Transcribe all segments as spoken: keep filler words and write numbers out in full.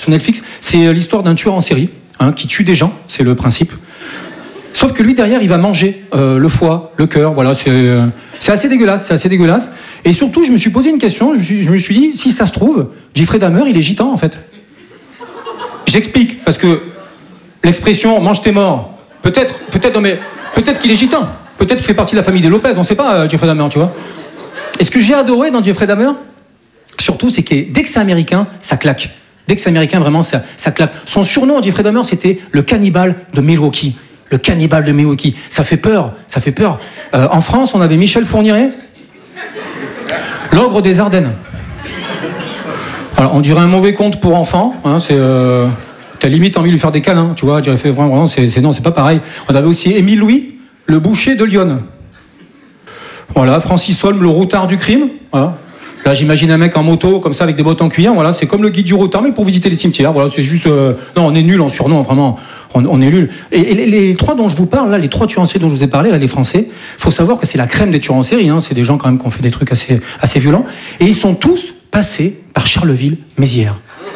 sur Netflix. C'est l'histoire d'un tueur en série hein, qui tue des gens, c'est le principe. Sauf que lui derrière, il va manger euh, le foie, le cœur. Voilà, c'est euh, c'est assez dégueulasse, c'est assez dégueulasse. Et surtout, je me suis posé une question. Je me suis, je me suis dit, si ça se trouve, Jeffrey Dahmer, il est gitan en fait. J'explique parce que l'expression mange tes morts. Peut-être, peut-être, non mais peut-être qu'il est gitan. Peut-être qu'il fait partie de la famille des Lopez. On sait pas, euh, Jeffrey Dahmer, tu vois. Et ce que j'ai adoré dans Jeffrey Dahmer, surtout, c'est que dès que c'est américain, ça claque. Dès que c'est américain, vraiment, ça, ça claque. Son surnom, Jeffrey Dahmer, c'était le cannibale de Milwaukee. Le cannibale de Milwaukee. Ça fait peur, ça fait peur. Euh, en France, on avait Michel Fourniret, l'ogre des Ardennes. Alors, on dirait un mauvais conte pour enfants. Hein, c'est, euh, t'as limite envie de lui faire des câlins, tu vois. J'aurais fait vraiment, vraiment c'est, c'est, non, c'est pas pareil. On avait aussi Émile Louis, le boucher de Lyon. Voilà, Francis Holm, le routard du crime. Voilà. Là, j'imagine un mec en moto, comme ça, avec des bottes en cuir. Voilà, c'est comme le guide du routard, mais pour visiter les cimetières. Voilà, c'est juste. Euh... Non, on est nul en surnom, vraiment. On, on est nul. Et, et les, les trois dont je vous parle, là, les trois tueurs en série dont je vous ai parlé, là, les Français, faut savoir que c'est la crème des tueurs en série. Hein. C'est des gens quand même qui ont fait des trucs assez, assez violents. Et ils sont tous passés par Charleville-Mézières.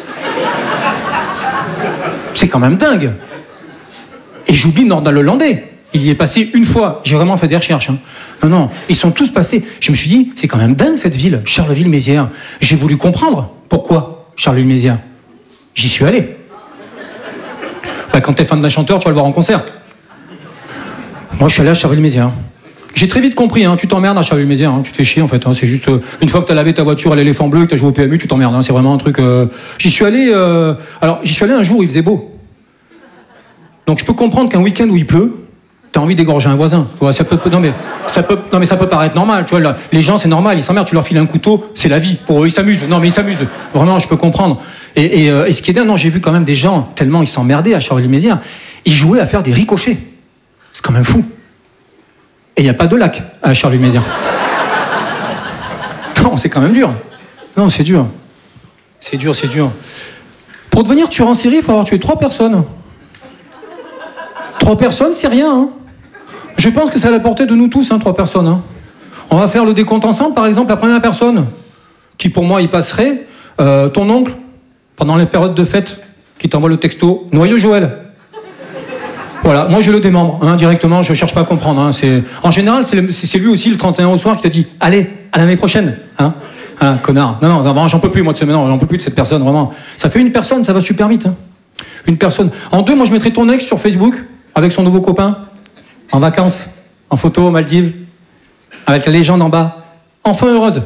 C'est quand même dingue. Et j'oublie Nordal-le-Landais. Il y est passé une fois. J'ai vraiment fait des recherches. Hein. Non, non, ils sont tous passés. Je me suis dit, c'est quand même dingue cette ville, Charleville-Mézières. J'ai voulu comprendre pourquoi Charleville-Mézières. J'y suis allé. Bah, quand t'es fan d'un chanteur, tu vas le voir en concert. Moi, je suis allé à Charleville-Mézières. J'ai très vite compris, hein, tu t'emmerdes à Charleville-Mézières, hein, tu te fais chier en fait. Hein, c'est juste euh, une fois que t'as lavé ta voiture à l'éléphant bleu, que t'as joué au P M U, tu t'emmerdes. Hein, c'est vraiment un truc. Euh... J'y suis allé. Euh... Alors, j'y suis allé un jour où il faisait beau. Donc, je peux comprendre qu'un week-end où il pleut, t'as envie d'égorger un voisin. Ouais, ça peut, non mais ça peut, non mais ça peut paraître normal. Tu vois, là, les gens c'est normal, ils s'emmerdent. Tu leur files un couteau, c'est la vie. Pour eux, ils s'amusent. Non mais ils s'amusent. Vraiment, je peux comprendre. Et, et, euh, et ce qui est dingue, non, j'ai vu quand même des gens tellement ils s'emmerdaient à Charleville-Mézières, ils jouaient à faire des ricochets. C'est quand même fou. Et il y a pas de lac à Charleville-Mézières. Non, c'est quand même dur. Non, c'est dur. C'est dur, c'est dur. Pour devenir tueur en série, il faut avoir tué trois personnes. Trois personnes, c'est rien. Hein. Je pense que c'est à la portée de nous tous, hein, trois personnes. Hein. On va faire le décompte ensemble, par exemple, la première personne, qui pour moi y passerait, euh, ton oncle, pendant les périodes de fête, qui t'envoie le texto, Noyau Joël. Voilà, moi je le démembre, hein, directement, je cherche pas à comprendre. Hein, c'est... En général, c'est, le... c'est lui aussi, le trente et un au soir, qui t'a dit, allez, à l'année prochaine. Hein, hein, connard. Non, non, vraiment, j'en peux plus, moi, de ce... non, j'en peux plus de cette personne, vraiment. Ça fait une personne, ça va super vite. Hein. Une personne. En deux, moi je mettrais ton ex sur Facebook, avec son nouveau copain, en vacances, en photo aux Maldives, avec la légende en bas. Enfin heureuse.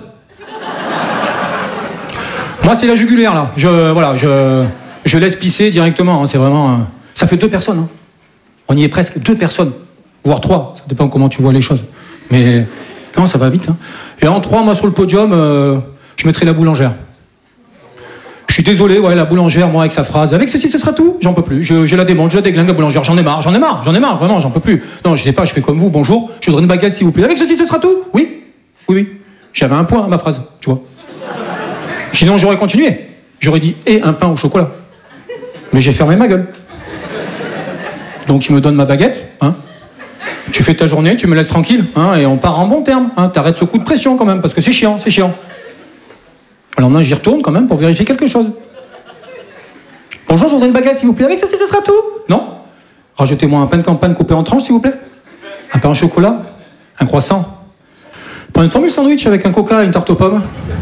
Moi, c'est la jugulaire, là. Je, voilà, je, je laisse pisser directement. Hein, c'est vraiment... Euh, ça fait deux personnes. Hein. On y est presque deux personnes. Voire trois. Ça dépend comment tu vois les choses. Mais non, ça va vite. Hein. Et en trois, moi, sur le podium, euh, je mettrai la boulangère. Je suis désolé, ouais, la boulangère, moi, avec sa phrase, avec ceci, ce sera tout, j'en peux plus. Je, je la démonte, je la déglingue, la boulangère, j'en ai marre, j'en ai marre, j'en ai marre, vraiment, j'en peux plus. Non, je sais pas, je fais comme vous, bonjour, je voudrais une baguette, s'il vous plaît. Avec ceci, ce sera tout? Oui, oui, oui. J'avais un point à ma phrase, tu vois. Sinon, j'aurais continué. J'aurais dit, et un pain au chocolat. Mais j'ai fermé ma gueule. Donc, tu me donnes ma baguette, hein. Tu fais ta journée, tu me laisses tranquille, hein, et on part en bon terme, hein. T'arrêtes ce coup de pression, quand même, parce que c'est chiant, c'est chiant. Alors maintenant, j'y retourne quand même pour vérifier quelque chose. Bonjour, je voudrais une baguette, s'il vous plaît. Avec ça, ça sera tout? Non. Rajoutez-moi un pain de campagne coupé en tranches, s'il vous plaît. Un pain au chocolat. Un croissant. Pas une formule sandwich avec un coca et une tarte aux pommes.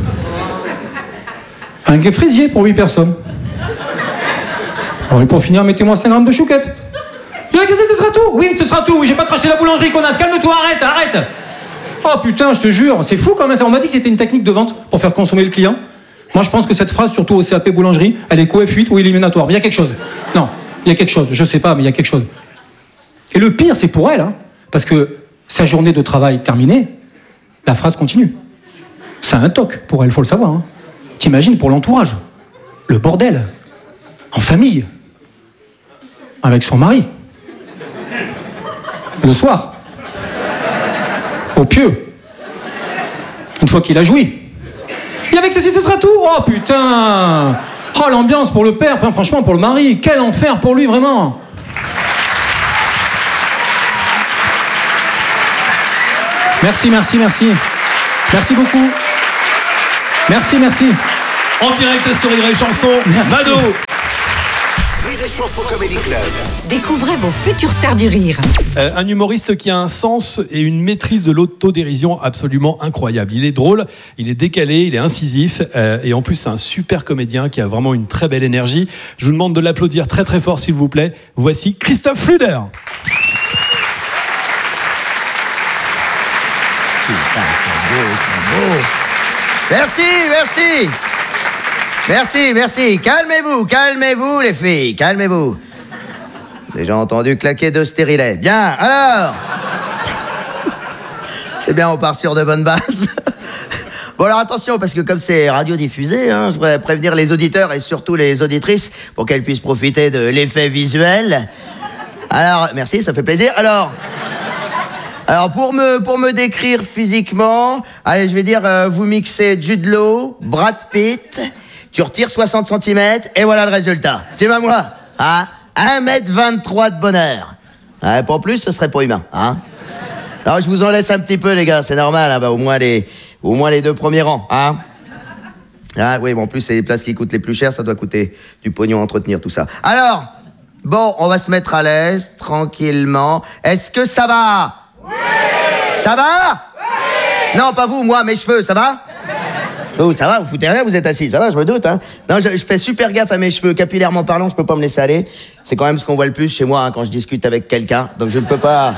Un fraisier pour huit personnes. Alors, et pour finir, mettez-moi cinq grammes de chouquette. Avec ça, ce sera tout? Oui, ce sera tout. Oui, j'ai pas craché la boulangerie, connasse. Calme-toi, arrête, arrête. Oh putain, je te jure, c'est fou quand même. On m'a dit que c'était une technique de vente pour faire consommer le client. Moi, je pense que cette phrase, surtout au C A P boulangerie, elle est co F huit ou éliminatoire. Mais il y a quelque chose. Non, il y a quelque chose. Je sais pas, mais il y a quelque chose. Et le pire, c'est pour elle, hein, parce que sa journée de travail terminée, la phrase continue. C'est un toc pour elle, faut le savoir. Hein. T'imagines pour l'entourage, le bordel, en famille, avec son mari, le soir. Au pieu. Une fois qu'il a joui. Et avec ceci, ce sera tout. Oh putain. Oh l'ambiance pour le père, enfin franchement pour le mari. Quel enfer pour lui, vraiment. Merci, merci, merci. Merci beaucoup. Merci, merci. En direct sur Rire et Chanson, Mado. Rire et Chanson Comedy Club. Découvrez vos futures stars du rire. Euh, un humoriste qui a un sens et une maîtrise de l'autodérision absolument incroyable. Il est drôle, il est décalé, il est incisif euh, et en plus c'est un super comédien qui a vraiment une très belle énergie. Je vous demande de l'applaudir très très fort s'il vous plaît. Voici Christophe Fluder. Merci, merci. Merci, merci. Calmez-vous, calmez-vous les filles, calmez-vous. Déjà entendu claquer deux stérilets. Bien, alors. C'est bien, on part sur de bonnes bases. Bon alors attention, parce que comme c'est radiodiffusé, hein, je voudrais prévenir les auditeurs et surtout les auditrices pour qu'elles puissent profiter de l'effet visuel. Alors, merci, ça fait plaisir. Alors... Alors, pour me, pour me décrire physiquement, allez, je vais dire, euh, vous mixez Jude Law, Brad Pitt, tu retires soixante centimètres, et voilà le résultat. Tu vois, moi, hein, un mètre vingt-trois de bonheur. Ouais, pour plus, ce serait pas humain, hein. Alors, je vous en laisse un petit peu, les gars, c'est normal, hein, bah, au moins les, au moins les deux premiers rangs, hein. Ah, oui, bon, en plus, c'est les places qui coûtent les plus chères, ça doit coûter du pognon à entretenir, tout ça. Alors, bon, on va se mettre à l'aise, tranquillement. Est-ce que ça va ? Oui. Ça va? Oui. Non, pas vous, moi, mes cheveux, ça va? Vous, ça va, vous foutez rien, vous êtes assis, ça va, je me doute, hein. Non, je, je fais super gaffe à mes cheveux, capillairement parlant, je peux pas me laisser aller. C'est quand même ce qu'on voit le plus chez moi, hein, quand je discute avec quelqu'un, donc je ne peux pas...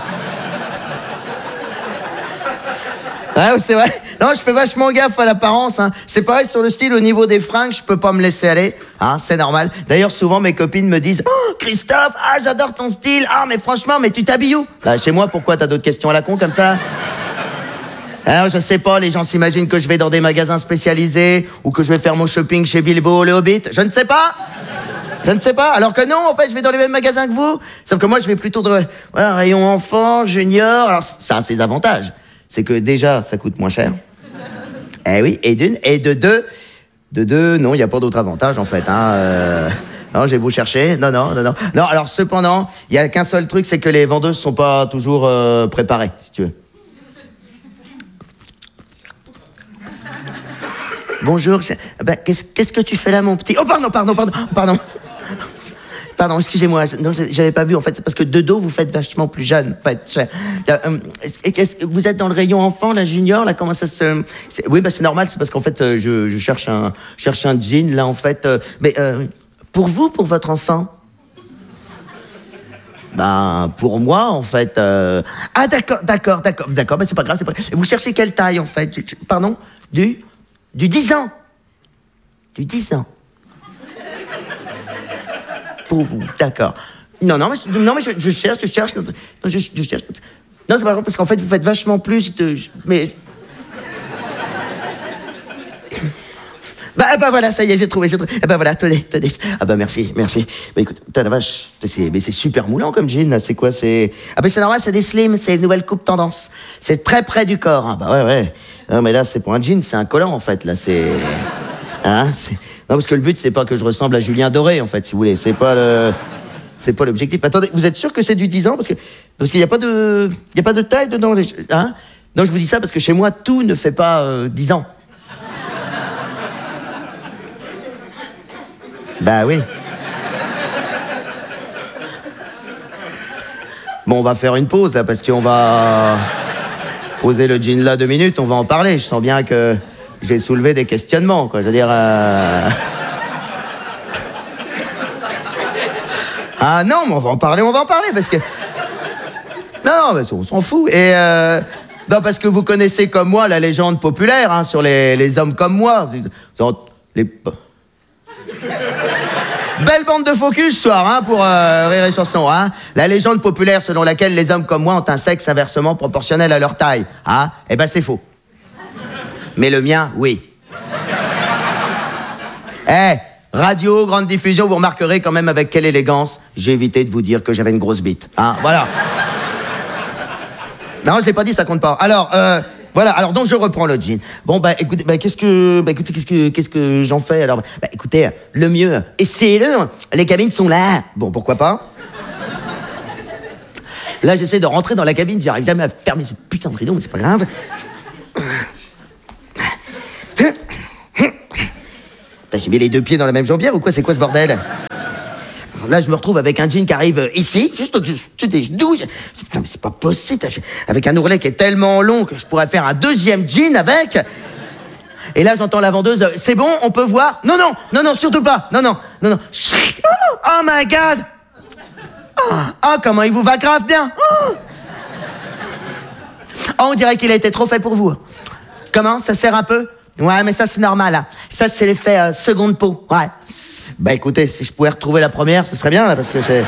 Ah, c'est vrai. Non, je fais vachement gaffe à l'apparence, hein. C'est pareil sur le style, au niveau des fringues, je peux pas me laisser aller, hein, c'est normal. D'ailleurs, souvent, mes copines me disent « Oh, Christophe, ah, j'adore ton style, ah, mais franchement, mais tu t'habilles où ?» Bah, chez moi, pourquoi t'as d'autres questions à la con comme ça? Alors, je sais pas, les gens s'imaginent que je vais dans des magasins spécialisés ou que je vais faire mon shopping chez Bilbo, le Hobbit. Je ne sais pas. Je ne sais pas. Alors que non, en fait, je vais dans les mêmes magasins que vous. Sauf que moi, je vais plutôt de voilà, rayon enfant, junior. Alors, ça a ses avantages. C'est que déjà, ça coûte moins cher. Eh oui, et d'une, et de deux, de deux, non, il n'y a pas d'autre avantage, en fait, hein. Euh... Non, je vais vous chercher. Non, non, non, non. Non, alors, cependant, il n'y a qu'un seul truc, c'est que les vendeuses sont pas toujours euh, préparées, si tu veux. Bonjour, ben, qu'est-ce, qu'est-ce que tu fais là, mon petit? Oh, pardon, pardon, pardon, pardon. Pardon, excusez-moi, non, j'avais pas vu, en fait, c'est parce que de dos, vous faites vachement plus jeune, en fait. Euh, est-ce, est-ce, vous êtes dans le rayon enfant, la junior, là, comment ça se... C'est, oui, bah, c'est normal, c'est parce qu'en fait, euh, je, je cherche un, cherche un jean, là, en fait. Euh, mais euh, pour vous, pour votre enfant? Ben, pour moi, en fait... Euh... Ah, d'accord, d'accord, d'accord, d'accord, ben, c'est pas grave, c'est pas grave. Vous cherchez quelle taille, en fait? Pardon? Du... Du dix ans. Du dix ans. Pour vous, d'accord. Non, non, mais, je, non, mais je, je cherche, je cherche. Non, je, je cherche. Non, c'est pas grave, parce qu'en fait, vous faites vachement plus de... Mais... Bah, bah voilà, ça y est, j'ai trouvé, j'ai trouvé. Ah bah voilà, tenez, tenez. Ah bah merci, merci. Bah écoute, putain la vache, c'est, mais c'est super moulant comme jean, là, c'est quoi, c'est... Ah bah c'est normal, c'est des slims, c'est une nouvelle coupe tendance. C'est très près du corps, hein. Bah ouais, ouais. Non mais là, c'est pour un jean, c'est un collant, en fait, là, c'est... Hein, c'est... Non, parce que le but, c'est pas que je ressemble à Julien Doré, en fait, si vous voulez. C'est pas le... C'est pas l'objectif. Attendez, vous êtes sûr que c'est du dix ans? Parce que... Parce qu'il n'y a pas de... Il y a pas de taille dedans, hein? Non, je vous dis ça parce que chez moi, tout ne fait pas euh, dix ans. Bah oui. Bon, on va faire une pause, là, parce qu'on va... poser le jean là deux minutes, on va en parler. Je sens bien que... j'ai soulevé des questionnements, quoi. Je veux dire... Euh... Ah non, mais on va en parler, on va en parler, parce que... Non, mais on s'en fout. Et... Euh... Non, parce que vous connaissez comme moi la légende populaire, hein, sur les, les hommes comme moi. Les... Belle bande de focus ce soir, hein, pour euh, Rire et Chanson, hein. La légende populaire selon laquelle les hommes comme moi ont un sexe inversement proportionnel à leur taille, hein. Eh ben, c'est faux. Mais le mien, oui. Eh, hey, radio, grande diffusion, vous remarquerez quand même avec quelle élégance j'ai évité de vous dire que j'avais une grosse bite. Hein, voilà. Non, je l'ai pas dit, ça compte pas. Alors, euh, voilà, alors donc je reprends le jean. Bon, bah écoutez, bah, qu'est-ce que, bah, écoutez, qu'est-ce que, qu'est-ce que j'en fais alors? Bah écoutez, le mieux, essayez-le, les cabines sont là. Bon, pourquoi pas? Là, j'essaie de rentrer dans la cabine, j'arrive jamais à fermer ce putain de rideau, mais c'est pas grave. J'ai mis les deux pieds dans la même jambière ou quoi? C'est quoi ce bordel? là, je me retrouve avec un jean qui arrive ici, juste au-dessus des genoux. Je... Putain, mais c'est pas possible. Avec un ourlet qui est tellement long que je pourrais faire un deuxième jean avec. Et là, j'entends la vendeuse. C'est bon, on peut voir? Non, non, non, non, surtout pas. Non, non, non, non. Oh my God. Oh, oh comment il vous va grave bien. Oh, oh on dirait qu'il a été trop fait pour vous. Comment? Ça sert un peu? Ouais, mais ça, c'est normal. Hein. Ça, c'est l'effet euh, seconde peau. Ouais. Bah, écoutez, si je pouvais retrouver la première, ce serait bien, là, parce que j'ai...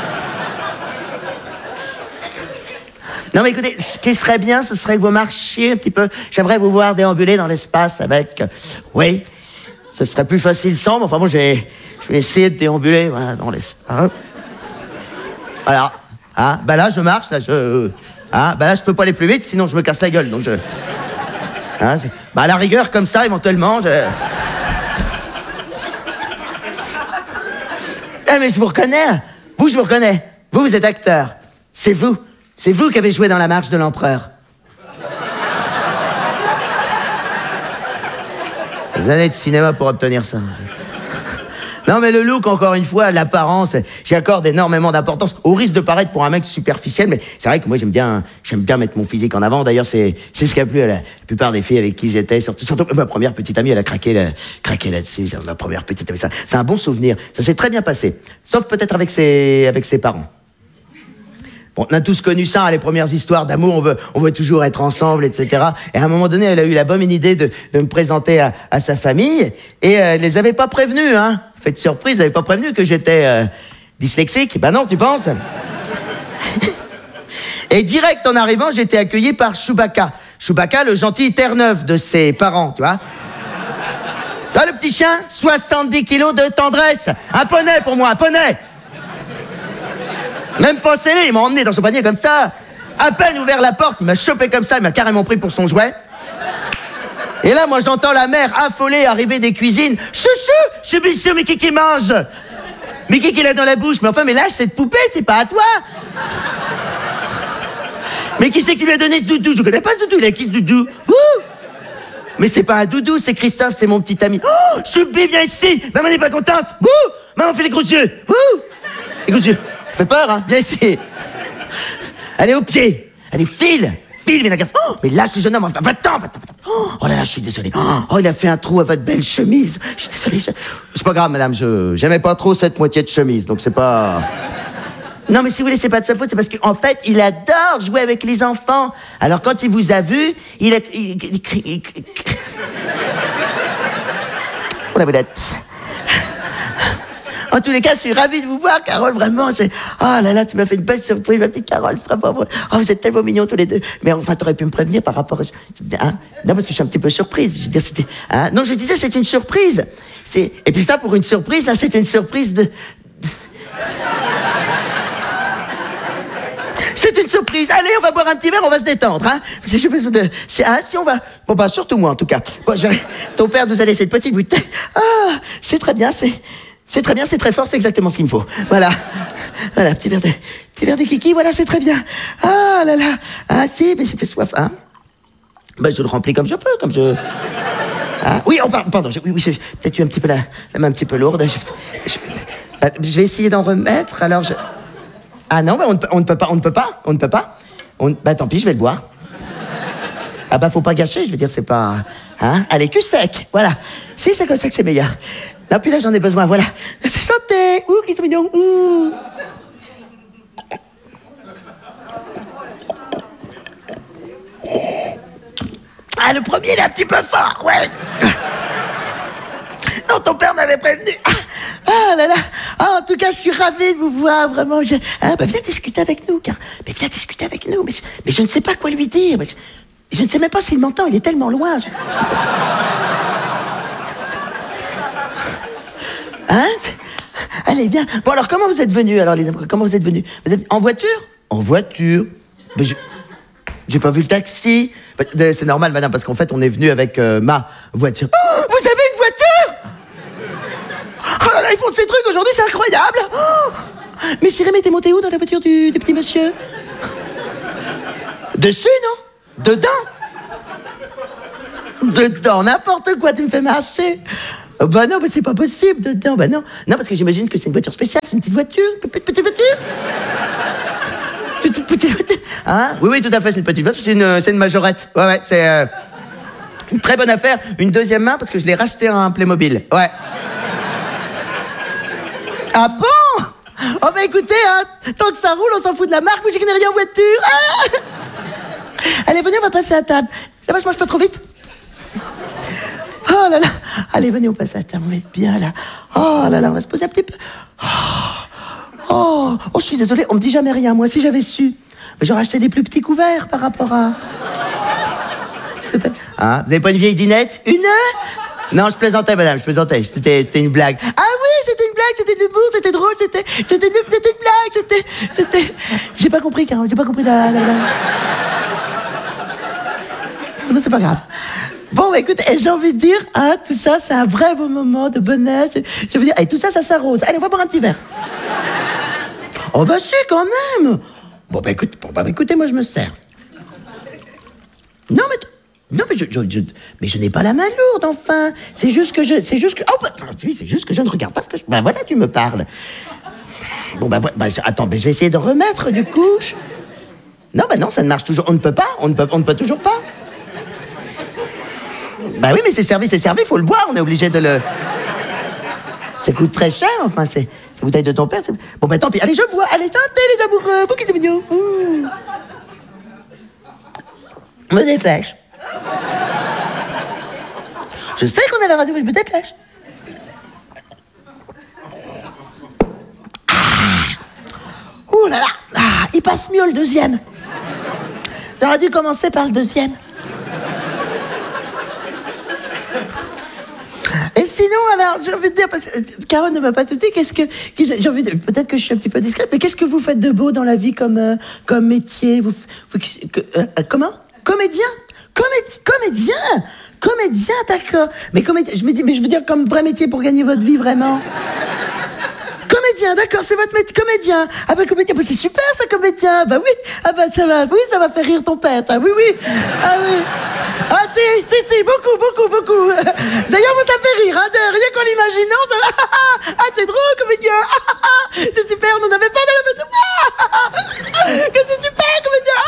Non, mais écoutez, ce qui serait bien, ce serait que vous marchiez un petit peu. J'aimerais vous voir déambuler dans l'espace avec... Oui, ce serait plus facile sans, mais enfin, moi, je vais, je vais essayer de déambuler, voilà, dans l'espace. Voilà. Ah, bah là, je marche, là, je... Ah, bah là, je peux pas aller plus vite, sinon je me casse la gueule, donc je... Hein, bah à la rigueur, comme ça, éventuellement, je... Eh mais je vous reconnais, vous, je vous reconnais. Vous, vous êtes acteur. C'est vous. C'est vous qui avez joué dans La Marche de l'Empereur. Des années de cinéma pour obtenir ça. Non, mais le look, encore une fois, l'apparence, j'y accorde énormément d'importance, au risque de paraître pour un mec superficiel, mais c'est vrai que moi, j'aime bien, j'aime bien mettre mon physique en avant. D'ailleurs, c'est, c'est ce qui a plu à la, la plupart des filles avec qui j'étais, surtout, surtout ma première petite amie, elle a craqué, là, craqué là-dessus, ma première petite amie. Ça, c'est un bon souvenir. Ça s'est très bien passé. Sauf peut-être avec ses, avec ses parents. Bon, on a tous connu ça, hein, les premières histoires d'amour, on veut, on veut toujours être ensemble, et cetera. Et à un moment donné, elle a eu la bonne idée de, de me présenter à, à sa famille, et euh, elle les avait pas prévenus, hein. Faites surprise, elle avait pas prévenu que j'étais euh, dyslexique. Ben non, tu penses? Et direct en arrivant, j'étais accueilli par Chewbacca. Chewbacca, le gentil Terre-Neuve de ses parents, tu vois. Tu vois le petit chien? soixante-dix kilos de tendresse. Un poney pour moi, un poney. Même pas scellé, il m'a emmené dans son panier comme ça. À peine ouvert la porte, il m'a chopé comme ça, il m'a carrément pris pour son jouet. Et là, moi, j'entends la mère affolée arriver des cuisines. Chouchou, chou bichou, mais qui qui mange? Mais qui qui l'a dans la bouche? Mais enfin, mais lâche cette poupée, c'est pas à toi. Mais qui c'est qui lui a donné ce doudou? Je connais pas ce doudou, il a qui ce doudou? Ouh, mais c'est pas un doudou, c'est Christophe, c'est mon petit ami. Oh, Choubi, viens ici. Maman n'est pas contente. Ouh, maman fait les gros yeux. Ouh, les gros yeux. Ça fait peur, hein? Viens ici. Allez, au pied. Allez, file. File, viens, regarde. Oh, mais lâche le jeune homme. Va-t'en, va-t'en, va-t'en. Oh là là, je suis désolé. Oh, il a fait un trou à votre belle chemise. Je suis désolé. Je... C'est pas grave, madame. Je j'aimais pas trop cette moitié de chemise, donc c'est pas... Non, mais si vous voulez, c'est pas de sa faute, c'est parce qu'en fait, il adore jouer avec les enfants. Alors, quand il vous a vu, il a... Il... Il... Il... Il... Oh, la boulette. En tous les cas, je suis ravi de vous voir, Carole, vraiment, c'est... Oh là là, tu m'as fait une belle surprise, ma petite Carole, vraiment. Oh, vous êtes tellement mignons tous les deux. Mais enfin, t'aurais pu me prévenir par rapport à... Hein? Non, parce que je suis un petit peu surprise. Je veux dire, c'était... Hein? Non, je disais, c'est une surprise. C'est... Et puis ça, pour une surprise, ça, c'est une surprise de... C'est une surprise. Allez, on va boire un petit verre, on va se détendre, hein. J'ai besoin de... C'est... Hein, si on va... Bon, bah, surtout moi, en tout cas. Bon, je... Ton père nous a laissé une petite bouteille. Ah, c'est très bien, c'est... C'est très bien, c'est très fort, c'est exactement ce qu'il me faut. Voilà. Voilà, petit verre de, petit verre de kiki, voilà, c'est très bien. Ah là là. Ah si, mais ça fait soif, hein. Ben, je le remplis comme je peux, comme je... Ah, oui, oh, pardon, je, oui, oui, j'ai peut-être eu un petit peu la, la main un petit peu lourde. Je, je, je vais essayer d'en remettre, alors je... Ah non, ben on, on ne peut pas, on ne peut pas, on ne peut pas. On, ben tant pis, je vais le boire. Ah bah, faut pas gâcher, je veux dire, c'est pas... Hein? Allez, cul sec, voilà. Si, c'est comme ça que c'est meilleur. Là, puis là, j'en ai besoin, voilà. C'est santé. Ouh, qu'ils sont mignons. Mmh. Ah, le premier, il est un petit peu fort, ouais. Non, ton père m'avait prévenu. Ah, ah là là. Ah, en tout cas, je suis ravi de vous voir, vraiment. Je... Ah, bah, viens discuter avec nous, car... Mais viens discuter avec nous. Mais je, mais je ne sais pas quoi lui dire. Mais je... je ne sais même pas s'il m'entend, il est tellement loin. Je... Hein? Allez, viens. Bon, alors, comment vous êtes venus, alors, les... Comment vous êtes venus? Vous êtes... En voiture? En voiture. Mais je... J'ai pas vu le taxi. C'est normal, madame, parce qu'en fait, on est venu avec euh, ma voiture. Oh, vous avez une voiture? Oh là là, ils font de ces trucs aujourd'hui, c'est incroyable. Oh, mais Cyril, t'es monté où dans la voiture du, du petit monsieur? Dessus, non? Dedans? Dedans, n'importe quoi, tu me fais marcher. Oh, bah non, bah c'est pas possible dedans, bah non. Non, parce que j'imagine que c'est une voiture spéciale, c'est une petite voiture, une petite, petite voiture. Petite, petite voiture. Hein? Oui, oui, tout à fait, c'est une petite voiture, c'est une, c'est une majorette. Ouais, ouais, c'est euh, une très bonne affaire. Une deuxième main parce que je l'ai racheté à un Playmobil. Ouais. Ah bon? Oh bah écoutez, hein, tant que ça roule, on s'en fout de la marque, moi j'y connais rien en voiture. Ah, allez, venez, on va passer à table. Ça va, je mange pas trop vite? Oh là là. Allez, venez, on passe à table, on va être bien là. Oh là là, on va se poser un petit peu. Oh, oh, oh je suis désolée, on me dit jamais rien. Moi, si j'avais su, j'aurais acheté des plus petits couverts par rapport à... Ah, vous n'avez pas une vieille dinette? Une? Non, je plaisantais, madame, je plaisantais. C'était, c'était une blague. Ah oui, c'était une blague, c'était de l'humour, c'était drôle, c'était, c'était, une, c'était une blague, c'était, c'était... J'ai pas compris, Caro, j'ai pas compris la, la, la... Non, c'est pas grave. Bon, bah, écoute, j'ai envie de dire, hein, tout ça, c'est un vrai beau moment de bonheur. Je, je veux dire, et tout ça, ça s'arrose. Allez, on va boire un petit verre. Oh, bah, si, quand même. Bon, bah, écoute, bon, bah, écoutez, moi, je me sers. Non, mais... Non, mais je, je, je, mais je n'ai pas la main lourde, enfin. C'est juste que je... C'est juste que... Oh, bah, oui, c'est juste que je ne regarde pas ce que je... Ben, voilà, tu me parles. Bon, ben, bah, bah, attends, ben, je vais essayer de remettre, du coup. Je... Non, ben non, ça ne marche toujours... On ne peut pas, on ne peut, on ne peut toujours pas. Bah oui, mais c'est servi, c'est servi, il faut le boire, on est obligé de le... Ça coûte très cher, enfin, c'est... C'est bouteille de ton père, c'est... Bon, ben, tant pis. Allez, je bois. Allez, santé, les amoureux. Beaucoup de mignons. Mmh. Me dépêche. Je sais qu'on a la radio, mais je me dépêche. Ah. Ouh là là. Ah, il passe mieux le deuxième. J'aurais dû commencer par le deuxième. Et sinon, alors, j'ai envie de dire, parce que Caro ne m'a pas tout dit, qu'est-ce que... J'ai envie de... Peut-être que je suis un petit peu discrète, mais qu'est-ce que vous faites de beau dans la vie comme, euh, comme métier vous, vous, que, euh, Comment? Comédien? Comédien, comédien, comédien, d'accord. Mais comédien, je me dis, mais je veux dire comme vrai métier pour gagner votre vie, vraiment. Comédien, d'accord, c'est votre métier, comédien. Ah bah comédien, bah, c'est super ça, comédien. Bah oui, ah bah ça va, oui, ça va faire rire ton père. Ah oui, oui, ah oui. Ah si, si, si, beaucoup, beaucoup, beaucoup. D'ailleurs, moi ça me fait rire, hein, rien qu'en l'imaginant, ça... Ah c'est drôle, comédien. C'est super, on n'en avait pas dans la maison. Que c'est super, comédien.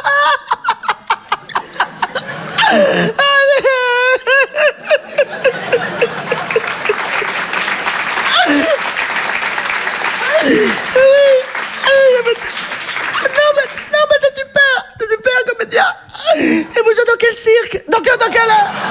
Et vous êtes dans quel cirque? Dans quel... Dans quel...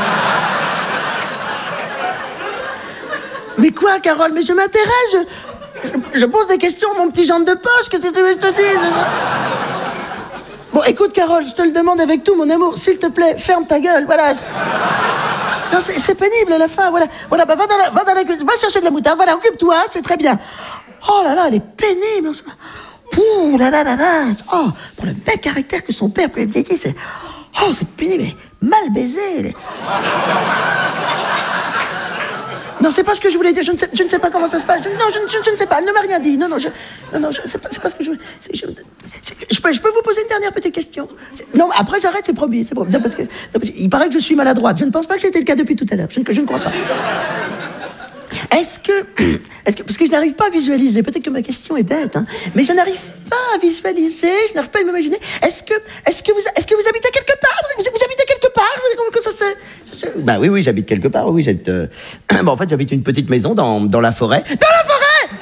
Mais quoi, Carole? Mais je m'intéresse, je, je, je pose des questions à mon petit genre de poche, qu'est-ce que tu veux que je te dise? Bon, écoute, Carole, je te le demande avec tout mon amour, s'il te plaît, ferme ta gueule, voilà. Non, c'est, c'est pénible à la fin, voilà. Voilà, bah va dans la... Va, dans la, va chercher de la moutarde, voilà, occupe-toi, c'est très bien. Oh là là, elle est pénible. Ouh là là là là. Oh, pour le même caractère que son père, plus le vieillir, c'est... Oh, c'est pénible, mal baisé. Elle... Non, c'est pas ce que je voulais dire, je ne sais, je ne sais pas comment ça se passe. Je, non, je, je, je ne sais pas, elle ne m'a rien dit. Non, non, je, non, non, je, c'est, pas, c'est pas ce que je voulais... Je, je, je, peux, je peux vous poser une dernière petite question? C'est, non, après j'arrête, c'est promis, c'est promis. Non, parce que, non, parce que, il paraît que je suis maladroite. Je ne pense pas que c'était le cas depuis tout à l'heure. Je, je ne crois pas. Est-ce que, est-ce que... Parce que je n'arrive pas à visualiser, peut-être que ma question est bête, hein, mais je n'arrive pas à visualiser, je n'arrive pas à m'imaginer. Est-ce que, est-ce que, vous, est-ce que vous habitez quelque part? Vous, vous habitez quelque part? Comment que ça se... Ça se... Bah oui, oui, j'habite quelque part, oui, j'habite... Euh... Bon, en fait, j'habite une petite maison dans, dans la forêt. Dans la forêt!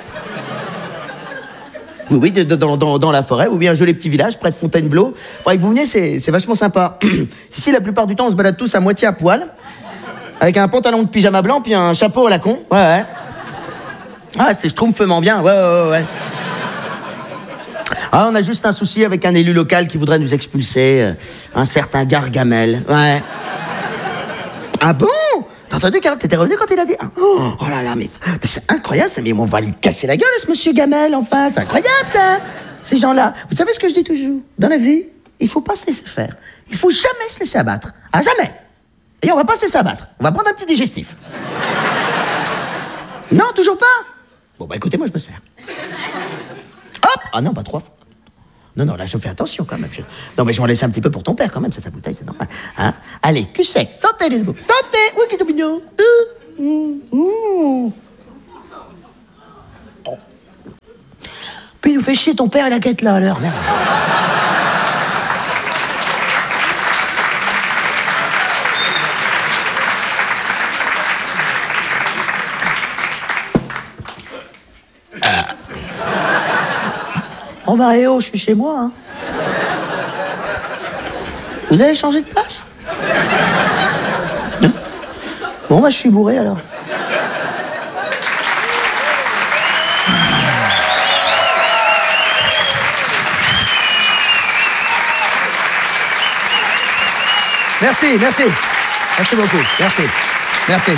Oui, oui, dans, dans, dans la forêt, ou bien un joli petit village près de Fontainebleau. Faudrait que vous veniez, c'est, c'est vachement sympa. Ici, la plupart du temps, on se balade tous à moitié à poil. Avec un pantalon de pyjama blanc, puis un chapeau à la con. Ouais, ouais. Ah, c'est schtroumpfement bien. Ouais, ouais, ouais, ouais. Ah, on a juste un souci avec un élu local qui voudrait nous expulser. Euh, un certain Gargamel. Ouais. Ah bon? T'as entendu, Carole? T'étais revenu quand il a dit... Oh, oh là là, mais, mais c'est incroyable, ça. Mais on va lui casser la gueule, ce monsieur Gamel, enfin. C'est incroyable, ça. Ces gens-là. Vous savez ce que je dis toujours? Dans la vie, il faut pas se laisser faire. Il faut jamais se laisser abattre. Ah, jamais. Et on va pas se laisser abattre. On va prendre un petit digestif. Non, toujours pas? Bon, bah écoutez, moi, je me sers. Hop! Ah non, pas trois fois. Non, non, là, je fais attention, quand même. Je... Non, mais je vais en laisser un petit peu pour ton père, quand même. C'est sa bouteille, c'est normal. Hein? Allez, cul sec. Santé, les beaux. Santé! Oui, qui est tout mignon. Euh, Mmh. Puis il nous fait chier ton père et la quête là à l'heure. Merde. Oh bah eh oh, je suis chez moi. Hein. Vous avez changé de place? Non. Bon bah je suis bourré alors. Merci, merci. Merci beaucoup. Merci. Merci.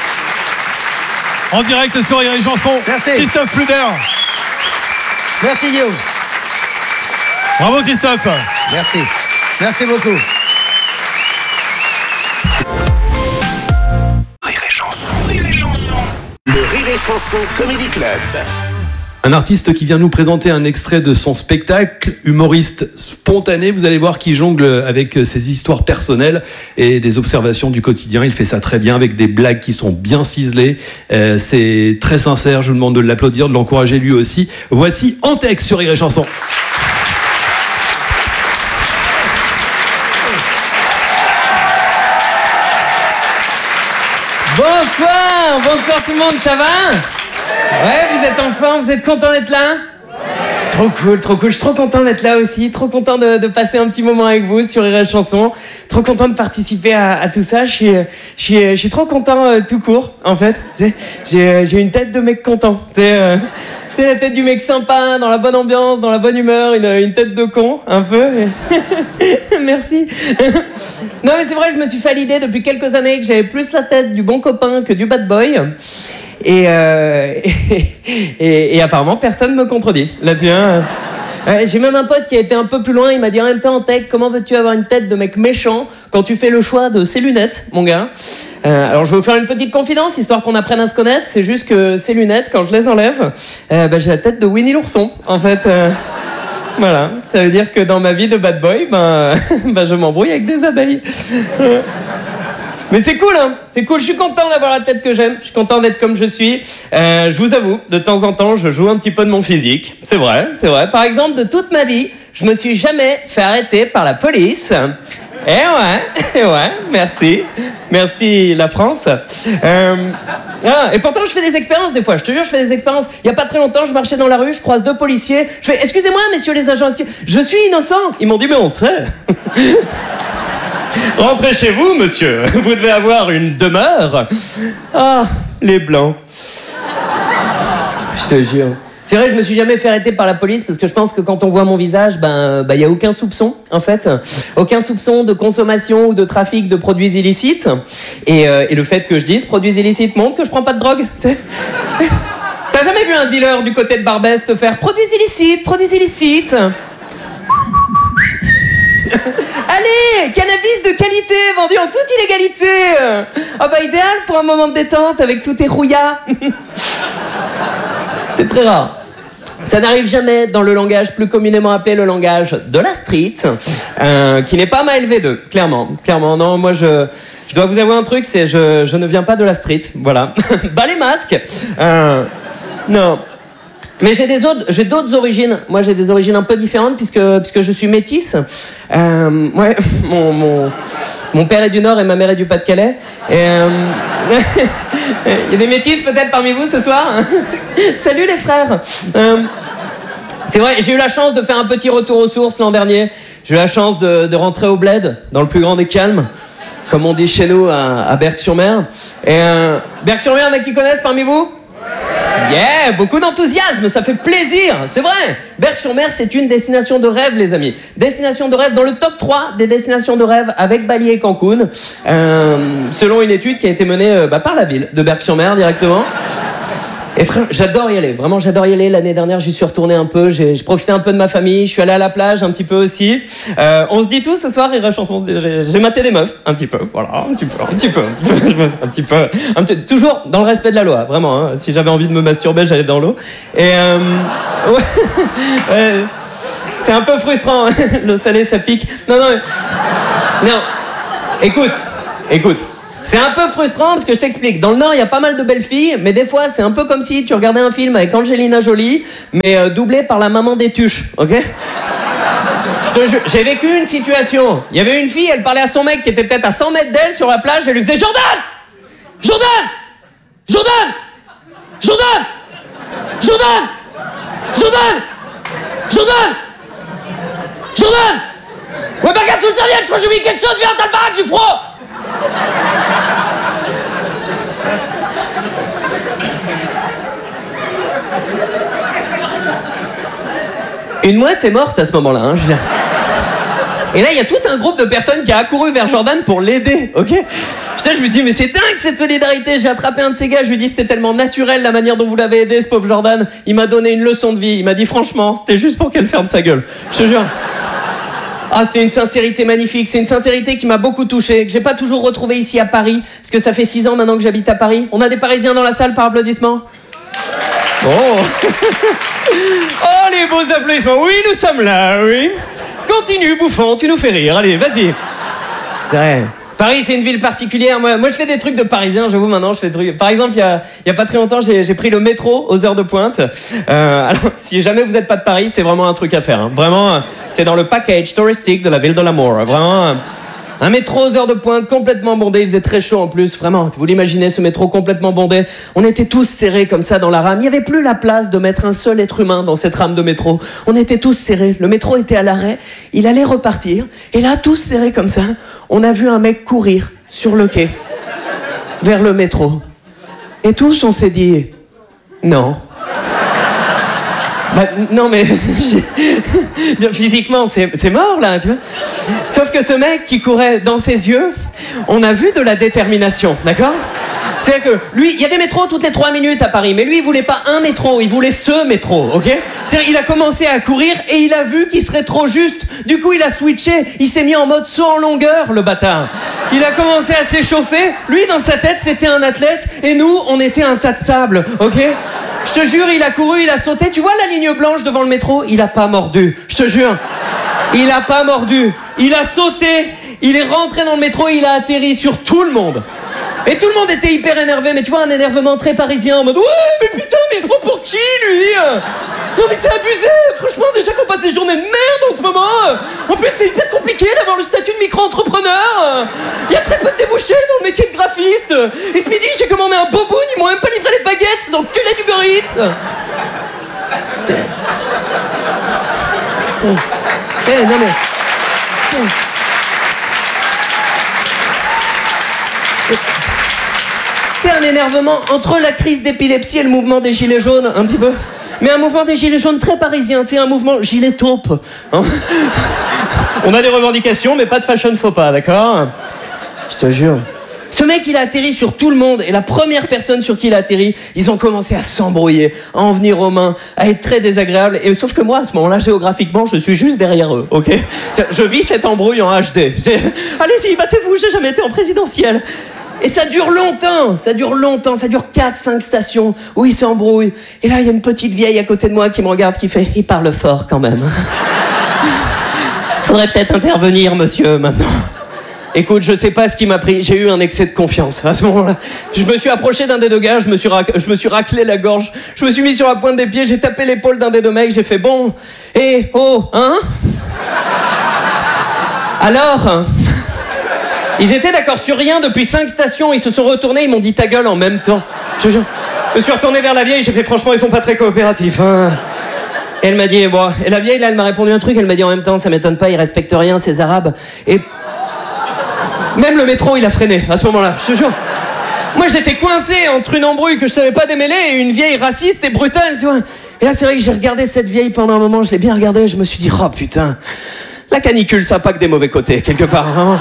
En direct sur Rire et Chanson. Merci. Christophe Fluder. Merci Guillaume. Bravo Christophe. Merci. Merci beaucoup. Rire et Chanson, Rire et Chanson. Le Rire et Chanson Comedy Club. Un artiste qui vient nous présenter un extrait de son spectacle, humoriste spontané. Vous allez voir qu'il jongle avec ses histoires personnelles et des observations du quotidien. Il fait ça très bien avec des blagues qui sont bien ciselées. Euh, c'est très sincère. Je vous demande de l'applaudir, de l'encourager lui aussi. Voici Antex sur Rire et Chanson. Bonsoir, bonsoir tout le monde, ça va? Ouais, vous êtes en forme, vous êtes content d'être là? Trop cool, trop cool, je suis trop content d'être là aussi, trop content de, de passer un petit moment avec vous sur Rire et Chanson, trop content de participer à, à tout ça, je suis, je suis, je suis trop content euh, tout court, en fait, j'ai, j'ai une tête de mec content, c'est euh, la tête du mec sympa, dans la bonne ambiance, dans la bonne humeur, une, une tête de con, un peu, merci. Non mais c'est vrai, je me suis fait l'idée depuis quelques années que j'avais plus la tête du bon copain que du bad boy. Et, euh, et, et, et apparemment, personne ne me contredit là-dessus. Hein. Euh, j'ai même un pote qui a été un peu plus loin. Il m'a dit en même temps, Tech, comment veux-tu avoir une tête de mec méchant quand tu fais le choix de ces lunettes, mon gars? euh, Alors, je vais vous faire une petite confidence, histoire qu'on apprenne à se connaître. C'est juste que ces lunettes, quand je les enlève, euh, bah, j'ai la tête de Winnie l'ourson, en fait. Euh, voilà, ça veut dire que dans ma vie de bad boy, ben, ben, je m'embrouille avec des abeilles. Mais c'est cool, hein. C'est cool. Je suis content d'avoir la tête que j'aime. Je suis content d'être comme je suis. Euh, je vous avoue, de temps en temps, je joue un petit peu de mon physique. C'est vrai, c'est vrai. Par exemple, de toute ma vie, je me suis jamais fait arrêter par la police. Eh ouais, eh ouais, merci. Merci la France. Euh, ah, et pourtant, je fais des expériences des fois. Je te jure, je fais des expériences. Il y a pas très longtemps, je marchais dans la rue, je croise deux policiers. Je fais, excusez-moi, messieurs les agents, excuse- je suis innocent. Ils m'ont dit, mais on sait. Rentrez chez vous, monsieur. Vous devez avoir une demeure. Ah, les blancs. Je te jure. C'est vrai, je me suis jamais fait arrêter par la police parce que je pense que quand on voit mon visage, ben, ben, y a aucun soupçon, en fait. Aucun soupçon de consommation ou de trafic de produits illicites. Et, euh, et le fait que je dise produits illicites montre que je prends pas de drogue. T'as jamais vu un dealer du côté de Barbès te faire produits illicites, produits illicites? Allez, cannabis de qualité, vendu en toute illégalité. Ah bah idéal pour un moment de détente avec tous tes rouillas. C'est très rare. Ça n'arrive jamais dans le langage plus communément appelé le langage de la street, euh, qui n'est pas ma L V deux, clairement. Clairement, non, moi je, je dois vous avouer un truc, c'est je, je ne viens pas de la street, voilà. Bas les masques. Euh, non. Mais j'ai des autres, j'ai d'autres origines. Moi, j'ai des origines un peu différentes puisque puisque je suis métisse. Euh, ouais, mon mon mon père est du Nord et ma mère est du Pas-de-Calais. Et euh, il y a des métisses peut-être parmi vous ce soir. Salut les frères. Euh, c'est vrai, j'ai eu la chance de faire un petit retour aux sources l'an dernier. J'ai eu la chance de de rentrer au bled, dans le plus grand des calmes, comme on dit chez nous à, à Berck-sur-Mer. Et euh, Berck-sur-Mer, il y en a qui connaissent parmi vous? Yeah, beaucoup d'enthousiasme, ça fait plaisir, c'est vrai. Berck-sur-Mer, c'est une destination de rêve, les amis. Destination de rêve dans le top trois des destinations de rêve avec Bali et Cancun, euh, selon une étude qui a été menée euh, bah, par la ville de Berck-sur-Mer directement. Et frère, j'adore y aller, vraiment j'adore y aller. L'année dernière, j'y suis retourné un peu, j'ai, j'ai profité un peu de ma famille, je suis allé à la plage un petit peu aussi. Euh, on se dit tout ce soir, Rire et Chanson, j'ai, j'ai maté des meufs, un petit peu, voilà, un petit peu, un petit peu, un petit peu, un petit peu, un petit, toujours dans le respect de la loi, vraiment. Hein, si j'avais envie de me masturber, j'allais dans l'eau. Et euh, ouais, ouais, c'est un peu frustrant, l'eau salée, ça pique. Non, non, mais, non, écoute, écoute. C'est un peu frustrant parce que je t'explique. Dans le Nord, il y a pas mal de belles filles, mais des fois, c'est un peu comme si tu regardais un film avec Angelina Jolie, mais euh, doublé par la maman des tuches, ok? Je te jure, j'ai vécu une situation. Il y avait une fille, elle parlait à son mec qui était peut-être à cent mètres d'elle sur la plage, elle lui faisait Jordan! Jordan! Jordan! Jordan! Jordan! Jordan! Jordan! Jordan! Ouais, bah, regarde, tout le serviette, je crois que j'ai oublié quelque chose, viens, t'as le baraque, j'ai froid! Une mouette est morte à ce moment-là, hein, je veux dire. Et là, il y a tout un groupe de personnes qui a accouru vers Jordan pour l'aider, ok? Putain, je lui dis, mais c'est dingue cette solidarité. J'ai attrapé un de ces gars, je lui dis, c'était tellement naturel la manière dont vous l'avez aidé, ce pauvre Jordan. Il m'a donné une leçon de vie. Il m'a dit, franchement, c'était juste pour qu'elle ferme sa gueule. Je te jure. Ah, c'était une sincérité magnifique. C'est une sincérité qui m'a beaucoup touché, que j'ai pas toujours retrouvée ici à Paris, parce que ça fait six ans maintenant que j'habite à Paris. On a des Parisiens dans la salle par applaudissement? Oh. Oh, les beaux applaudissements. Oui, nous sommes là, oui. Continue, bouffon, tu nous fais rire. Allez, vas-y. C'est vrai. Paris, c'est une ville particulière. Moi, moi, je fais des trucs de parisien, j'avoue, maintenant, je fais des trucs. Par exemple, il y a, il y a pas très longtemps, j'ai, j'ai pris le métro aux heures de pointe. Euh, alors, si jamais vous n'êtes pas de Paris, c'est vraiment un truc à faire. Hein. Vraiment, c'est dans le package touristique de la ville de l'amour. Vraiment, un métro aux heures de pointe, complètement bondé. Il faisait très chaud en plus, vraiment. Vous l'imaginez, ce métro complètement bondé. On était tous serrés comme ça dans la rame. Il n'y avait plus la place de mettre un seul être humain dans cette rame de métro. On était tous serrés. Le métro était à l'arrêt. Il allait repartir. Et là, tous serrés comme ça, on a vu un mec courir sur le quai vers le métro. Et tous, on s'est dit, non. Bah, non, mais physiquement, c'est, c'est mort, là, tu vois. Sauf que ce mec qui courait dans ses yeux, on a vu de la détermination, d'accord? C'est-à-dire que lui, il y a des métros toutes les trois minutes à Paris, mais lui, il voulait pas un métro, il voulait ce métro, ok? C'est-à-dire, il a commencé à courir et il a vu qu'il serait trop juste. Du coup, il a switché, il s'est mis en mode saut en longueur, le bâtard. Il a commencé à s'échauffer. Lui, dans sa tête, c'était un athlète et nous, on était un tas de sable, ok? Je te jure, il a couru, il a sauté. Tu vois la ligne blanche devant le métro? Il a pas mordu. Je te jure. Il a pas mordu. Il a sauté. Il est rentré dans le métro et il a atterri sur tout le monde. Et tout le monde était hyper énervé. Mais tu vois, un énervement très parisien en mode ouais, mais putain, mais il se prend pour qui, lui? Non, mais c'est abusé. Franchement, déjà qu'on passe des journées de merde en ce moment. En plus, c'est hyper compliqué d'avoir le statut de micro-entrepreneur. Il y a très peu de débouchés dans le métier de graphiste. Et ce midi, j'ai commandé un boboon. Ils m'ont même pas livré les baguettes, ces enculés du Uber Eats. Eh, non mais... C'est un énervement entre la crise d'épilepsie et le mouvement des gilets jaunes, un petit peu. Mais un mouvement des gilets jaunes très parisien, tu sais, un mouvement gilet taupe. Hein. On a des revendications, mais pas de fashion faux pas, d'accord? Je te jure. Ce mec, il a atterri sur tout le monde, et la première personne sur qui il a atterri, ils ont commencé à s'embrouiller, à en venir aux mains, à être très désagréables. Et sauf que moi, à ce moment-là, géographiquement, je suis juste derrière eux, ok? Je vis cette embrouille en H D. Allez-y, battez-vous, j'ai jamais été en présidentielle. Et ça dure longtemps, ça dure longtemps, ça dure quatre cinq stations où ils s'embrouillent. Et là, il y a une petite vieille à côté de moi qui me regarde, qui fait « Il parle fort quand même. Faudrait peut-être intervenir, monsieur, maintenant. » Écoute, je sais pas ce qui m'a pris, j'ai eu un excès de confiance. À ce moment-là, je me suis approché d'un des deux gars, je me suis, rac... je me suis raclé la gorge, je me suis mis sur la pointe des pieds, j'ai tapé l'épaule d'un des deux mecs, j'ai fait « Bon, hé, oh, hein ?» Alors hein. Ils étaient d'accord sur rien depuis cinq stations, ils se sont retournés, ils m'ont dit ta gueule en même temps. Je, je, je me suis retourné vers la vieille, j'ai fait franchement ils sont pas très coopératifs. Hein. Et elle m'a dit, bon, et la vieille là elle m'a répondu un truc, elle m'a dit en même temps ça m'étonne pas, ils respectent rien ces arabes. Et même le métro il a freiné à ce moment-là, je te jure. Moi j'étais coincé entre une embrouille que je savais pas démêler et une vieille raciste et brutale, tu vois. Et là c'est vrai que j'ai regardé cette vieille pendant un moment, je l'ai bien regardée, je me suis dit, oh putain, la canicule ça a pas que des mauvais côtés quelque part, vraiment.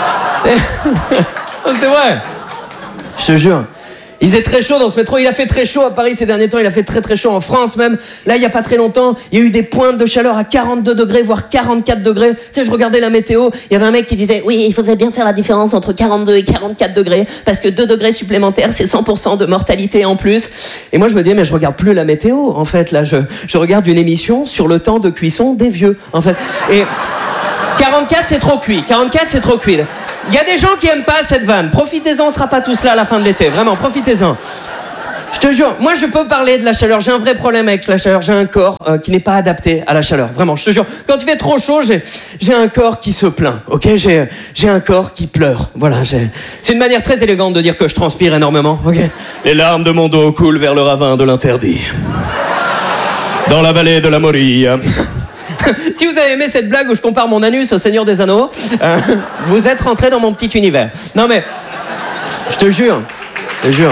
C'était vrai. Je te jure. Il faisait très chaud dans ce métro. Il a fait très chaud à Paris ces derniers temps. Il a fait très très chaud en France même. Là, il n'y a pas très longtemps, il y a eu des pointes de chaleur à quarante-deux degrés, voire quarante-quatre degrés. Tu sais, je regardais la météo. Il y avait un mec qui disait oui, il faudrait bien faire la différence entre quarante-deux et quarante-quatre degrés parce que deux degrés supplémentaires, c'est cent pour cent de mortalité en plus. Et moi, je me disais mais je regarde plus la météo. En fait, là, je, je regarde une émission sur le temps de cuisson des vieux. En fait. Et quarante-quatre, c'est trop cuit. quarante-quatre, c'est trop cuit. Il y a des gens qui aiment pas cette vanne. Profitez-en, on sera pas tous là à la fin de l'été. Vraiment, profitez-en. Je te jure, moi je peux parler de la chaleur, j'ai un vrai problème avec la chaleur, j'ai un corps euh, qui n'est pas adapté à la chaleur, vraiment, je te jure. Quand il fait trop chaud, j'ai, j'ai un corps qui se plaint, ok, j'ai, j'ai un corps qui pleure, voilà, j'ai... c'est une manière très élégante de dire que je transpire énormément, ok. Les larmes de mon dos coulent vers le ravin de l'interdit, dans la vallée de la Moria. Si vous avez aimé cette blague où je compare mon anus au Seigneur des Anneaux, euh, vous êtes rentré dans mon petit univers. Non mais, je te jure, je te jure.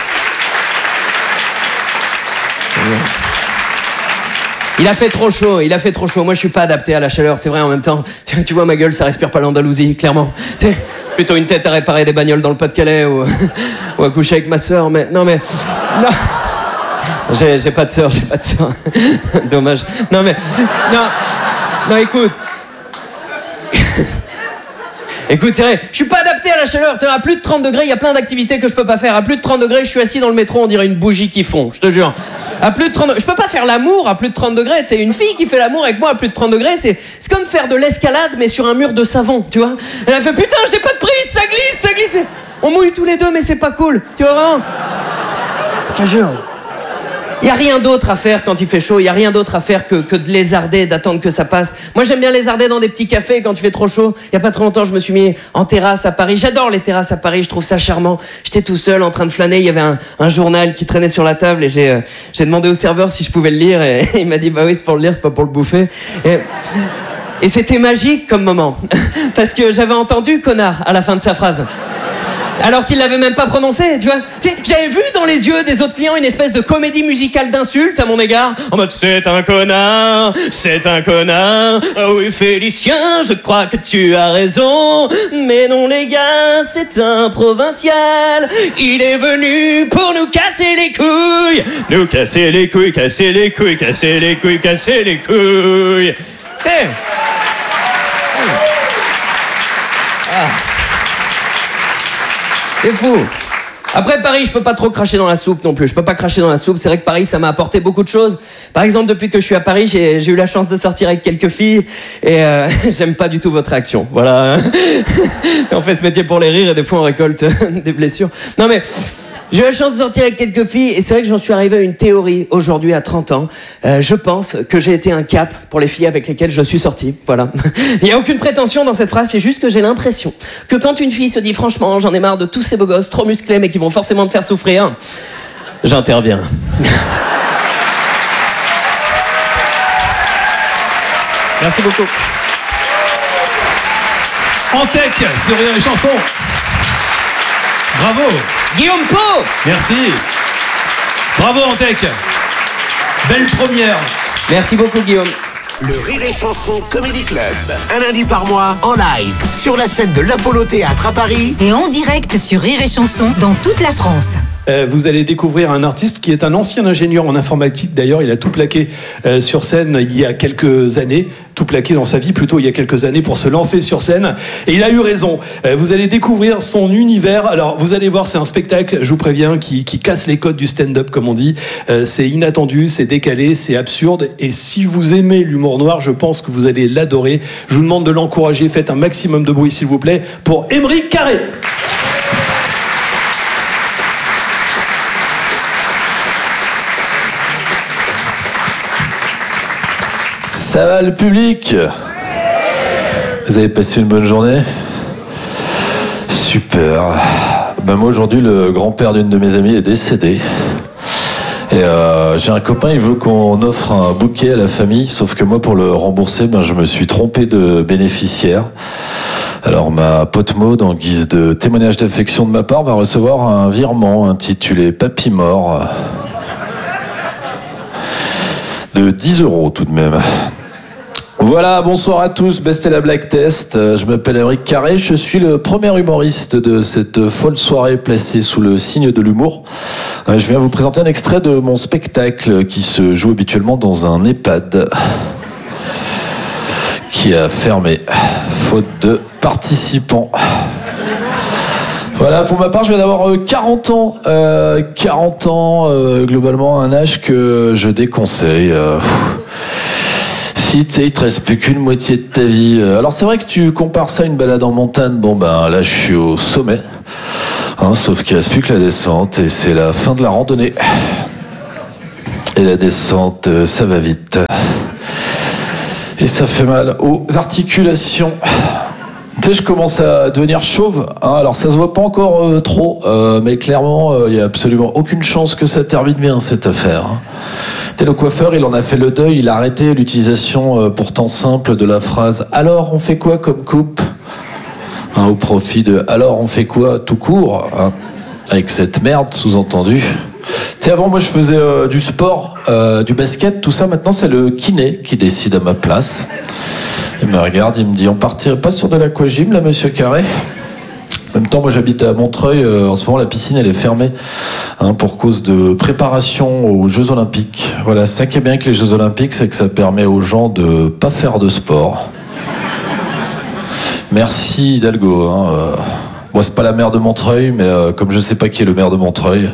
Il a fait trop chaud, il a fait trop chaud. Moi, je suis pas adapté à la chaleur, c'est vrai en même temps. Tu, tu vois ma gueule, ça respire pas l'Andalousie, clairement. C'est plutôt une tête à réparer des bagnoles dans le Pas-de-Calais ou, ou à coucher avec ma sœur, mais non mais non. J'ai, j'ai pas de sœur, j'ai pas de sœur. Dommage. Non mais non, non écoute. Écoute, c'est vrai, je suis pas adapté à la chaleur. C'est vrai, à plus de trente degrés, il y a plein d'activités que je peux pas faire. À plus de trente degrés, je suis assis dans le métro, on dirait une bougie qui fond, je te jure. À plus de trente degrés, je peux pas faire l'amour à plus de trente degrés. C'est une fille qui fait l'amour avec moi à plus de trente degrés. C'est, c'est comme faire de l'escalade, mais sur un mur de savon, tu vois. Elle a fait, putain, j'ai pas de prise, ça glisse, ça glisse. On mouille tous les deux, mais c'est pas cool. Tu vois vraiment? Je te jure. Il n'y a rien d'autre à faire quand il fait chaud, il n'y a rien d'autre à faire que, que de lézarder, d'attendre que ça passe. Moi j'aime bien lézarder dans des petits cafés quand il fait trop chaud. Il n'y a pas très longtemps je me suis mis en terrasse à Paris. J'adore les terrasses à Paris, je trouve ça charmant. J'étais tout seul en train de flâner, il y avait un, un journal qui traînait sur la table et j'ai, euh, j'ai demandé au serveur si je pouvais le lire et, et il m'a dit bah oui c'est pour le lire, c'est pas pour le bouffer. Et, et c'était magique comme moment parce que j'avais entendu connard à la fin de sa phrase. Alors qu'il l'avait même pas prononcé, tu vois. Tu sais, j'avais vu dans les yeux des autres clients une espèce de comédie musicale d'insultes à mon égard. En mode, c'est un connard, c'est un connard. Oh oui, Félicien, je crois que tu as raison. Mais non, les gars, c'est un provincial. Il est venu pour nous casser les couilles. Nous casser les couilles, casser les couilles, casser les couilles, casser les couilles. Hey. Ah. C'est fou. Après Paris, je peux pas trop cracher dans la soupe non plus. Je peux pas cracher dans la soupe. C'est vrai que Paris, ça m'a apporté beaucoup de choses. Par exemple, depuis que je suis à Paris, j'ai, j'ai eu la chance de sortir avec quelques filles et euh, j'aime pas du tout votre réaction. Voilà. On fait ce métier pour les rires et des fois on récolte des blessures. Non mais j'ai eu la chance de sortir avec quelques filles et c'est vrai que j'en suis arrivé à une théorie aujourd'hui à trente ans. Euh, je pense que j'ai été un cap pour les filles avec lesquelles je suis sorti. Voilà. Il n'y a aucune prétention dans cette phrase, c'est juste que j'ai l'impression que quand une fille se dit franchement j'en ai marre de tous ces beaux gosses trop musclés mais qui vont forcément te faire souffrir, j'interviens. Merci beaucoup. Antec sur Rire et Chanson. Bravo. Guillaume Pau. Merci. Bravo Antec. Belle première. Merci beaucoup Guillaume. Le Rire et Chanson Comedy Club. Un lundi par mois, en live, sur la scène de l'Apollo Théâtre à Paris. Et en direct sur Rire et Chanson dans toute la France. Euh, vous allez découvrir un artiste qui est un ancien ingénieur en informatique. D'ailleurs, il a tout plaqué euh, sur scène il y a quelques années. Tout plaqué dans sa vie, plutôt, il y a quelques années pour se lancer sur scène. Et il a eu raison. Euh, vous allez découvrir son univers. Alors, vous allez voir, c'est un spectacle, je vous préviens, qui, qui casse les codes du stand-up, comme on dit. Euh, c'est inattendu, c'est décalé, c'est absurde. Et si vous aimez l'humour noir, je pense que vous allez l'adorer. Je vous demande de l'encourager. Faites un maximum de bruit, s'il vous plaît, pour Aymeric Carré. Ça va le public? Vous avez passé une bonne journée? Super. Ben moi aujourd'hui le grand-père d'une de mes amies est décédé. Et euh, j'ai un copain, il veut qu'on offre un bouquet à la famille, sauf que moi pour le rembourser, ben je me suis trompé de bénéficiaire. Alors ma pote Maud, en guise de témoignage d'affection de ma part, va recevoir un virement intitulé Papy Mort de dix euros tout de même. Voilà, bonsoir à tous, Best et la Black Test. Je m'appelle Aymeric Carré, je suis le premier humoriste de cette folle soirée placée sous le signe de l'humour. Je viens vous présenter un extrait de mon spectacle qui se joue habituellement dans un EHPAD qui a fermé, faute de participants. Voilà, pour ma part, je viens d'avoir quarante ans. Euh, quarante ans, euh, globalement, un âge que je déconseille. Euh, Si, tu sais, il te reste plus qu'une moitié de ta vie. Alors c'est vrai que si tu compares ça à une balade en montagne, bon ben là je suis au sommet. Hein, sauf qu'il reste plus que la descente et c'est la fin de la randonnée. Et la descente, ça va vite. Et ça fait mal aux articulations. Tu sais, je commence à devenir chauve. Hein, alors ça se voit pas encore euh, trop, euh, mais clairement, il euh, y a absolument aucune chance que ça termine bien cette affaire. Hein. Tu sais, le coiffeur, il en a fait le deuil. Il a arrêté l'utilisation euh, pourtant simple de la phrase « Alors, on fait quoi comme coupe ?» hein, au profit de « Alors, on fait quoi tout court hein, ?» avec cette merde sous-entendue. Tu sais, avant, moi, je faisais euh, du sport, euh, du basket, tout ça. Maintenant, c'est le kiné qui décide à ma place. Il me regarde, il me dit « On partirait pas sur de l'aquagym, là, monsieur Carré ?» En même temps, moi, j'habite à Montreuil. Euh, en ce moment, la piscine, elle est fermée hein, pour cause de préparation aux Jeux Olympiques. Voilà, c'est ça qui est bien avec les Jeux Olympiques, c'est que ça permet aux gens de pas faire de sport. Merci, Hidalgo. Hein, euh... Moi, c'est pas la maire de Montreuil, mais euh, comme je sais pas qui est le maire de Montreuil...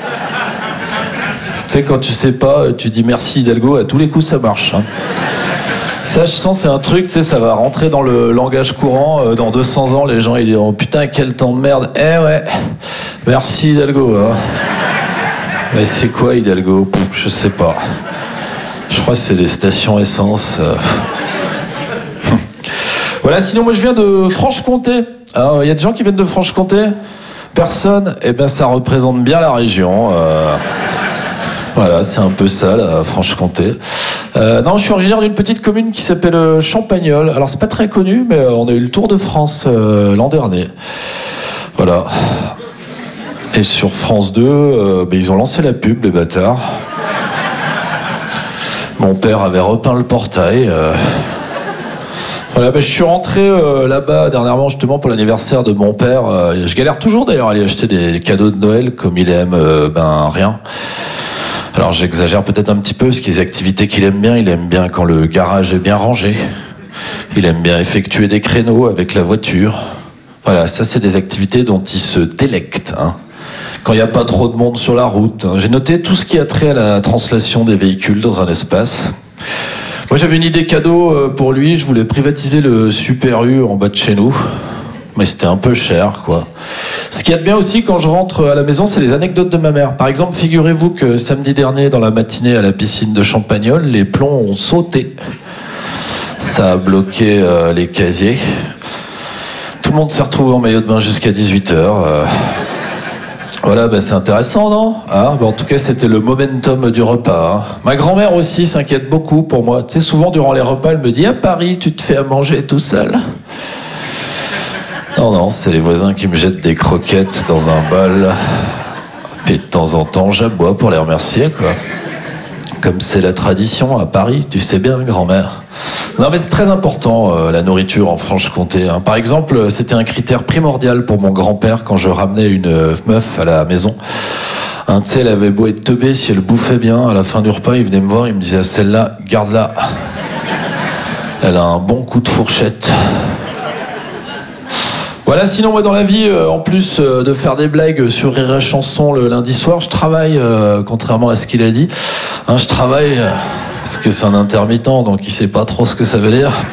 Tu sais, quand tu sais pas, tu dis merci Hidalgo, à tous les coups ça marche. Hein. Ça, je sens, c'est un truc, tu sais, ça va rentrer dans le langage courant. Euh, dans deux cents ans, les gens ils diront putain, quel temps de merde. Eh ouais, merci Hidalgo. Hein. Mais c'est quoi Hidalgo? Pouf, je sais pas. Je crois que c'est des stations essence. Euh... voilà, sinon, moi je viens de Franche-Comté. Il y a des gens qui viennent de Franche-Comté? Personne? Eh ben, ça représente bien la région. Euh... Voilà, c'est un peu ça, la Franche-Comté. Euh, non, je suis originaire d'une petite commune qui s'appelle Champagnole. Alors, c'est pas très connu, mais on a eu le Tour de France euh, l'an dernier. Voilà. Et sur France deux, euh, bah, ils ont lancé la pub, les bâtards. Mon père avait repeint le portail. Euh... Voilà, bah, je suis rentré euh, là-bas dernièrement justement pour l'anniversaire de mon père. Euh, je galère toujours d'ailleurs à aller acheter des cadeaux de Noël, comme il aime euh, ben rien. Alors j'exagère peut-être un petit peu, parce qu'il y a des activités qu'il aime bien. Il aime bien quand le garage est bien rangé. Il aime bien effectuer des créneaux avec la voiture. Voilà, ça c'est des activités dont il se délecte. Hein. Quand il n'y a pas trop de monde sur la route. Hein. J'ai noté tout ce qui a trait à la translation des véhicules dans un espace. Moi j'avais une idée cadeau pour lui. Je voulais privatiser le Super U en bas de chez nous. Mais c'était un peu cher, quoi. Ce qu'il y a de bien aussi quand je rentre à la maison, c'est les anecdotes de ma mère. Par exemple, figurez-vous que samedi dernier, dans la matinée à la piscine de Champagnole, les plombs ont sauté. Ça a bloqué euh, les casiers. Tout le monde s'est retrouvé en maillot de bain jusqu'à dix-huit heures. Euh... Voilà, bah, c'est intéressant, non hein bah, en tout cas, c'était le momentum du repas. Hein. Ma grand-mère aussi s'inquiète beaucoup pour moi. Tu sais, souvent, durant les repas, elle me dit « À Paris, tu te fais à manger tout seul ?» Non, non, c'est les voisins qui me jettent des croquettes dans un bol. Puis de temps en temps, j'aboie pour les remercier, quoi. Comme c'est la tradition à Paris, tu sais bien, grand-mère. Non, mais c'est très important, euh, la nourriture en Franche-Comté. Hein. Par exemple, c'était un critère primordial pour mon grand-père quand je ramenais une euh, meuf à la maison. Hein, tu sais, elle avait beau être teubée, si elle bouffait bien, à la fin du repas, il venait me voir, il me disait, celle-là, garde-la. Elle a un bon coup de fourchette. Voilà, sinon moi dans la vie, euh, en plus euh, de faire des blagues sur Rire et Chanson le lundi soir, je travaille, euh, contrairement à ce qu'il a dit, hein, je travaille, euh, parce que c'est un intermittent, donc il sait pas trop ce que ça veut dire.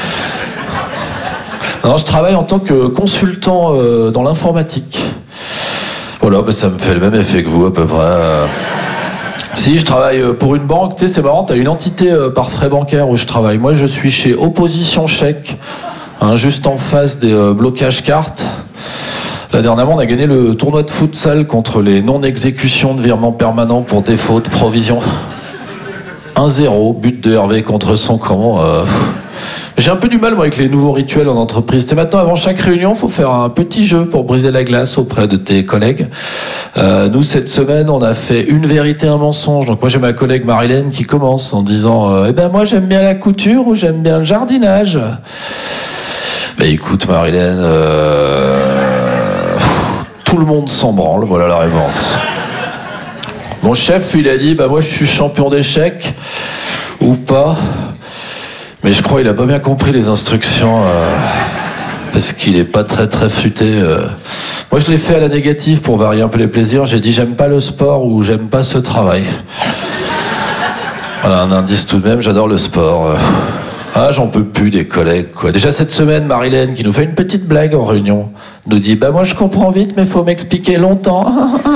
Non, je travaille en tant que consultant euh, dans l'informatique. Voilà, bah, ça me fait le même effet que vous à peu près. Euh... Si, je travaille pour une banque, tu sais, c'est marrant, t'as une entité euh, par frais bancaires où je travaille. Moi, je suis chez Opposition Chèque. Hein, juste en face des euh, blocages cartes. Là, dernièrement, on a gagné le tournoi de futsal contre les non-exécutions de virements permanents pour défaut de provision. un zéro, but de Hervé contre son camp. Euh... J'ai un peu du mal, moi, avec les nouveaux rituels en entreprise. Et maintenant, avant chaque réunion, il faut faire un petit jeu pour briser la glace auprès de tes collègues. Euh, nous, cette semaine, on a fait une vérité, un mensonge. Donc moi, j'ai ma collègue Marilène qui commence en disant euh, « Eh ben moi, j'aime bien la couture ou j'aime bien le jardinage ?» Bah écoute Marilène, euh... tout le monde s'en branle, voilà la réponse. Mon chef, il a dit, bah moi je suis champion d'échecs, ou pas, mais je crois qu'il a pas bien compris les instructions, euh... parce qu'il est pas très très futé. Euh... Moi je l'ai fait à la négative pour varier un peu les plaisirs, j'ai dit j'aime pas le sport ou j'aime pas ce travail. Voilà, un indice tout de même, j'adore le sport. Euh, Ah, j'en peux plus des collègues, quoi. Déjà cette semaine, Marilène, qui nous fait une petite blague en réunion, nous dit « Bah moi je comprends vite, mais faut m'expliquer longtemps. »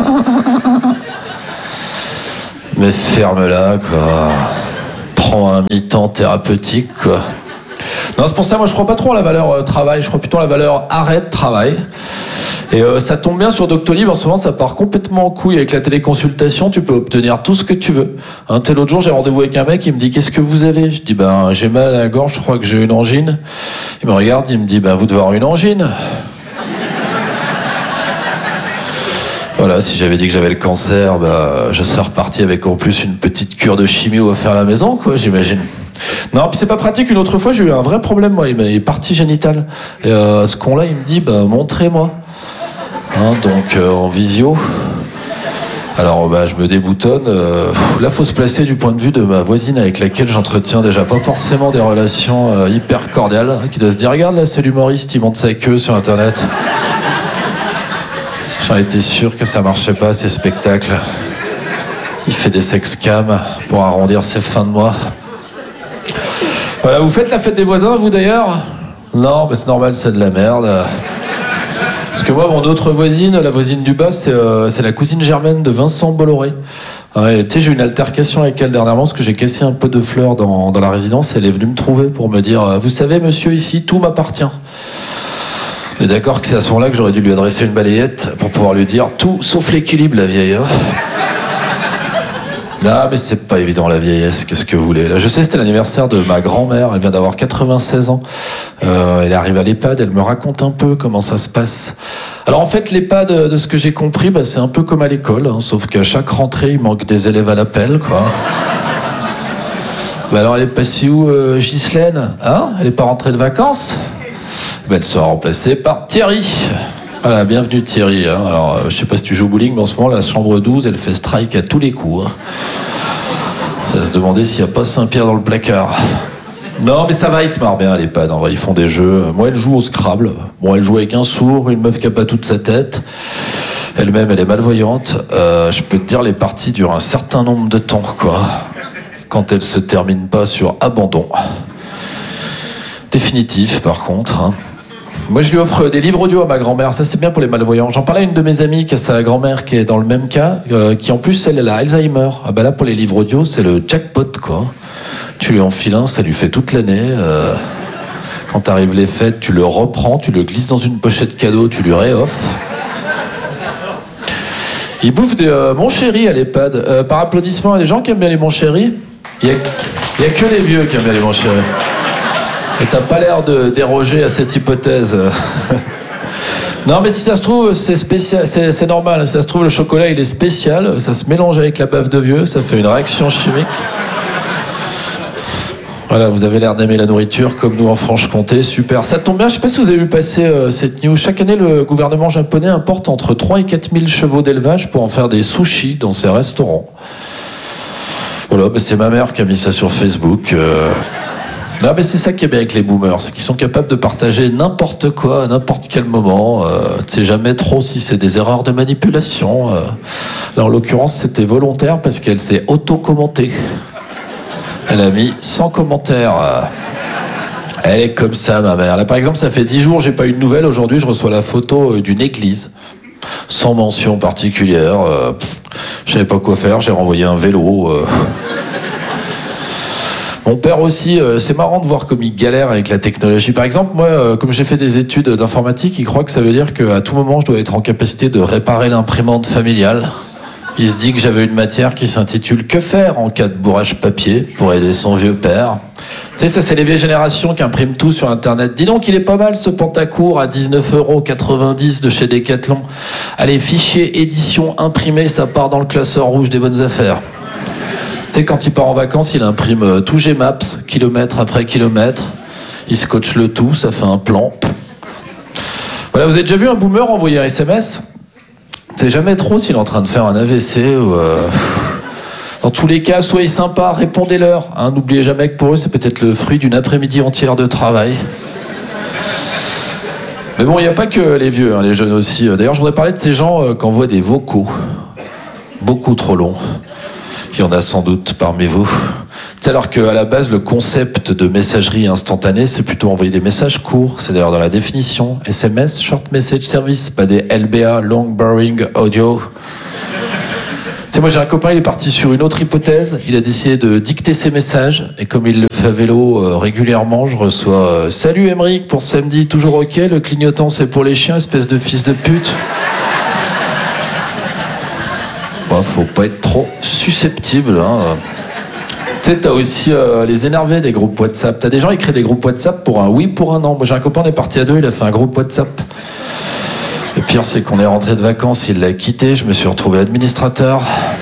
Mais ferme-la, quoi. Prends un mi-temps thérapeutique, quoi. Non, c'est pour ça, moi je crois pas trop à la valeur euh, travail, je crois plutôt à la valeur arrêt de travail. Et euh, ça tombe bien sur Doctolib, en ce moment ça part complètement en couille avec la téléconsultation, tu peux obtenir tout ce que tu veux. Un tel autre jour j'ai rendez-vous avec un mec, il me dit qu'est-ce que vous avez? Je dis ben j'ai mal à la gorge, je crois que j'ai une angine. Il me regarde, il me dit ben vous devez avoir une angine. Voilà, si j'avais dit que j'avais le cancer, ben, je serais reparti avec en plus une petite cure de chimio à faire à la maison, quoi, j'imagine. Non, puis c'est pas pratique. Une autre fois, j'ai eu un vrai problème, moi. Il m'a est partie génitale. Et euh, ce con-là, il me dit, bah, montrez-moi. Hein, donc, euh, en visio. Alors, bah, je me déboutonne. Euh, là, faut se placer du point de vue de ma voisine avec laquelle j'entretiens déjà pas forcément des relations euh, hyper cordiales. Hein, qui doit se dire, regarde, là, c'est l'humoriste, il monte sa queue sur Internet. J'en étais sûr que ça marchait pas, ces spectacles. Il fait des sexcams pour arrondir ses fins de mois. Voilà, vous faites la fête des voisins, vous d'ailleurs? Non, mais c'est normal, c'est de la merde. Parce que moi, mon autre voisine, la voisine du bas, c'est, euh, c'est la cousine germaine de Vincent Bolloré. Ouais, tu sais, j'ai eu une altercation avec elle dernièrement parce que j'ai cassé un pot de fleurs dans, dans la résidence. Elle est venue me trouver pour me dire « Vous savez, monsieur, ici, tout m'appartient. » On est d'accord que c'est à ce moment-là que j'aurais dû lui adresser une balayette pour pouvoir lui dire « Tout sauf l'équilibre, la vieille. Hein. » Non, mais c'est pas évident la vieillesse, qu'est-ce que vous voulez. Là, je sais, c'était l'anniversaire de ma grand-mère, elle vient d'avoir quatre-vingt-seize ans. Euh, elle arrive à l'EHPAD, elle me raconte un peu comment ça se passe. Alors en fait, l'EHPAD, de ce que j'ai compris, bah, c'est un peu comme à l'école, hein, sauf qu'à chaque rentrée, il manque des élèves à l'appel, quoi. Bah alors elle est passée où, euh, Ghislaine? Hein? Elle est pas rentrée de vacances? Bah, elle sera remplacée par Thierry. Voilà, bienvenue Thierry. Hein. Alors, euh, je sais pas si tu joues au bowling, mais en ce moment, la chambre douze, elle fait strike à tous les coups. Hein. Ça se demandait s'il n'y a pas Saint-Pierre dans le placard. Non, mais ça va, ils se marrent bien à l'EHPAD. En vrai, ils font des jeux. Moi, elle joue au Scrabble. Bon, elle joue avec un sourd, une meuf qui a pas toute sa tête. Elle-même, elle est malvoyante. Euh, je peux te dire, les parties durent un certain nombre de temps, quoi. Quand elles se terminent pas sur abandon. Définitif, par contre. Hein. Moi, je lui offre des livres audio à ma grand-mère. Ça, c'est bien pour les malvoyants. J'en parlais à une de mes amies qui a sa grand-mère qui est dans le même cas, euh, qui en plus, elle, elle a Alzheimer. Ah bah là, pour les livres audio, c'est le jackpot, quoi. Tu lui enfiles un, ça lui fait toute l'année. Euh, quand t'arrives les fêtes, tu le reprends, tu le glisses dans une pochette cadeau, tu lui réoffres. Il bouffe des euh, mon chéri à l'EHPAD. Euh, par applaudissement, il y a des gens qui aiment bien les mon chéri. Il y a, il y a que les vieux qui aiment bien les mon chéri. Et t'as pas l'air de déroger à cette hypothèse. Non, mais si ça se trouve, c'est spécial, c'est, c'est normal. Si ça se trouve, le chocolat, il est spécial. Ça se mélange avec la bave de vieux. Ça fait une réaction chimique. Voilà, vous avez l'air d'aimer la nourriture, comme nous en Franche-Comté. Super. Ça tombe bien, je sais pas si vous avez vu passer euh, cette news. Chaque année, le gouvernement japonais importe entre trois et quatre mille chevaux d'élevage pour en faire des sushis dans ses restaurants. Voilà, bah, c'est ma mère qui a mis ça sur Facebook. Euh... Non, mais c'est ça qui est bien avec les boomers, c'est qu'ils sont capables de partager n'importe quoi à n'importe quel moment. Euh, tu sais jamais trop si c'est des erreurs de manipulation. Euh, là, en l'occurrence, c'était volontaire parce qu'elle s'est auto-commentée. Elle a mis sans commentaire. Euh, elle est comme ça, ma mère. Là, par exemple, ça fait dix jours, j'ai pas eu de nouvelles. Aujourd'hui, je reçois la photo d'une église, sans mention particulière. Euh, je savais pas quoi faire, j'ai renvoyé un vélo. Euh... Mon père aussi, euh, c'est marrant de voir comme il galère avec la technologie. Par exemple, moi, euh, comme j'ai fait des études d'informatique, il croit que ça veut dire qu'à tout moment, je dois être en capacité de réparer l'imprimante familiale. Il se dit que j'avais une matière qui s'intitule « Que faire en cas de bourrage papier ?» pour aider son vieux père. Tu sais, ça, c'est les vieilles générations qui impriment tout sur Internet. Dis donc, il est pas mal ce Pentacourt à dix-neuf euros quatre-vingt-dix de chez Decathlon. Allez, fichier édition imprimé, ça part dans le classeur rouge des bonnes affaires. Tu sais, quand il part en vacances, il imprime tout Gmaps, kilomètre après kilomètre. Il scotche le tout, ça fait un plan. Voilà, vous avez déjà vu un boomer envoyer un S M S ? Tu sais jamais trop s'il est en train de faire un A V C ou... Euh... Dans tous les cas, soyez sympas, répondez-leur. Hein, n'oubliez jamais que pour eux, c'est peut-être le fruit d'une après-midi entière de travail. Mais bon, il n'y a pas que les vieux, hein, les jeunes aussi. D'ailleurs, je voudrais parler de ces gens euh, qui envoient des vocaux. Beaucoup trop longs. Il y en a sans doute parmi vous. C'est alors qu'à la base, le concept de messagerie instantanée, c'est plutôt envoyer des messages courts. C'est d'ailleurs dans la définition. S M S, Short Message Service, pas des L B A, Long Bearing Audio. Tu sais, moi j'ai un copain, il est parti sur une autre hypothèse. Il a décidé de dicter ses messages. Et comme il le fait à vélo euh, régulièrement, je reçois euh, « Salut Émeric, pour samedi, toujours ok, le clignotant c'est pour les chiens, espèce de fils de pute ». Bon, faut pas être trop susceptible, hein. Tu sais, t'as aussi euh, les énervés des groupes WhatsApp. T'as des gens qui créent des groupes WhatsApp pour un oui, pour un non. Moi j'ai un copain, on est parti à deux, il a fait un groupe WhatsApp. Le pire, c'est qu'on est rentré de vacances, il l'a quitté, je me suis retrouvé administrateur.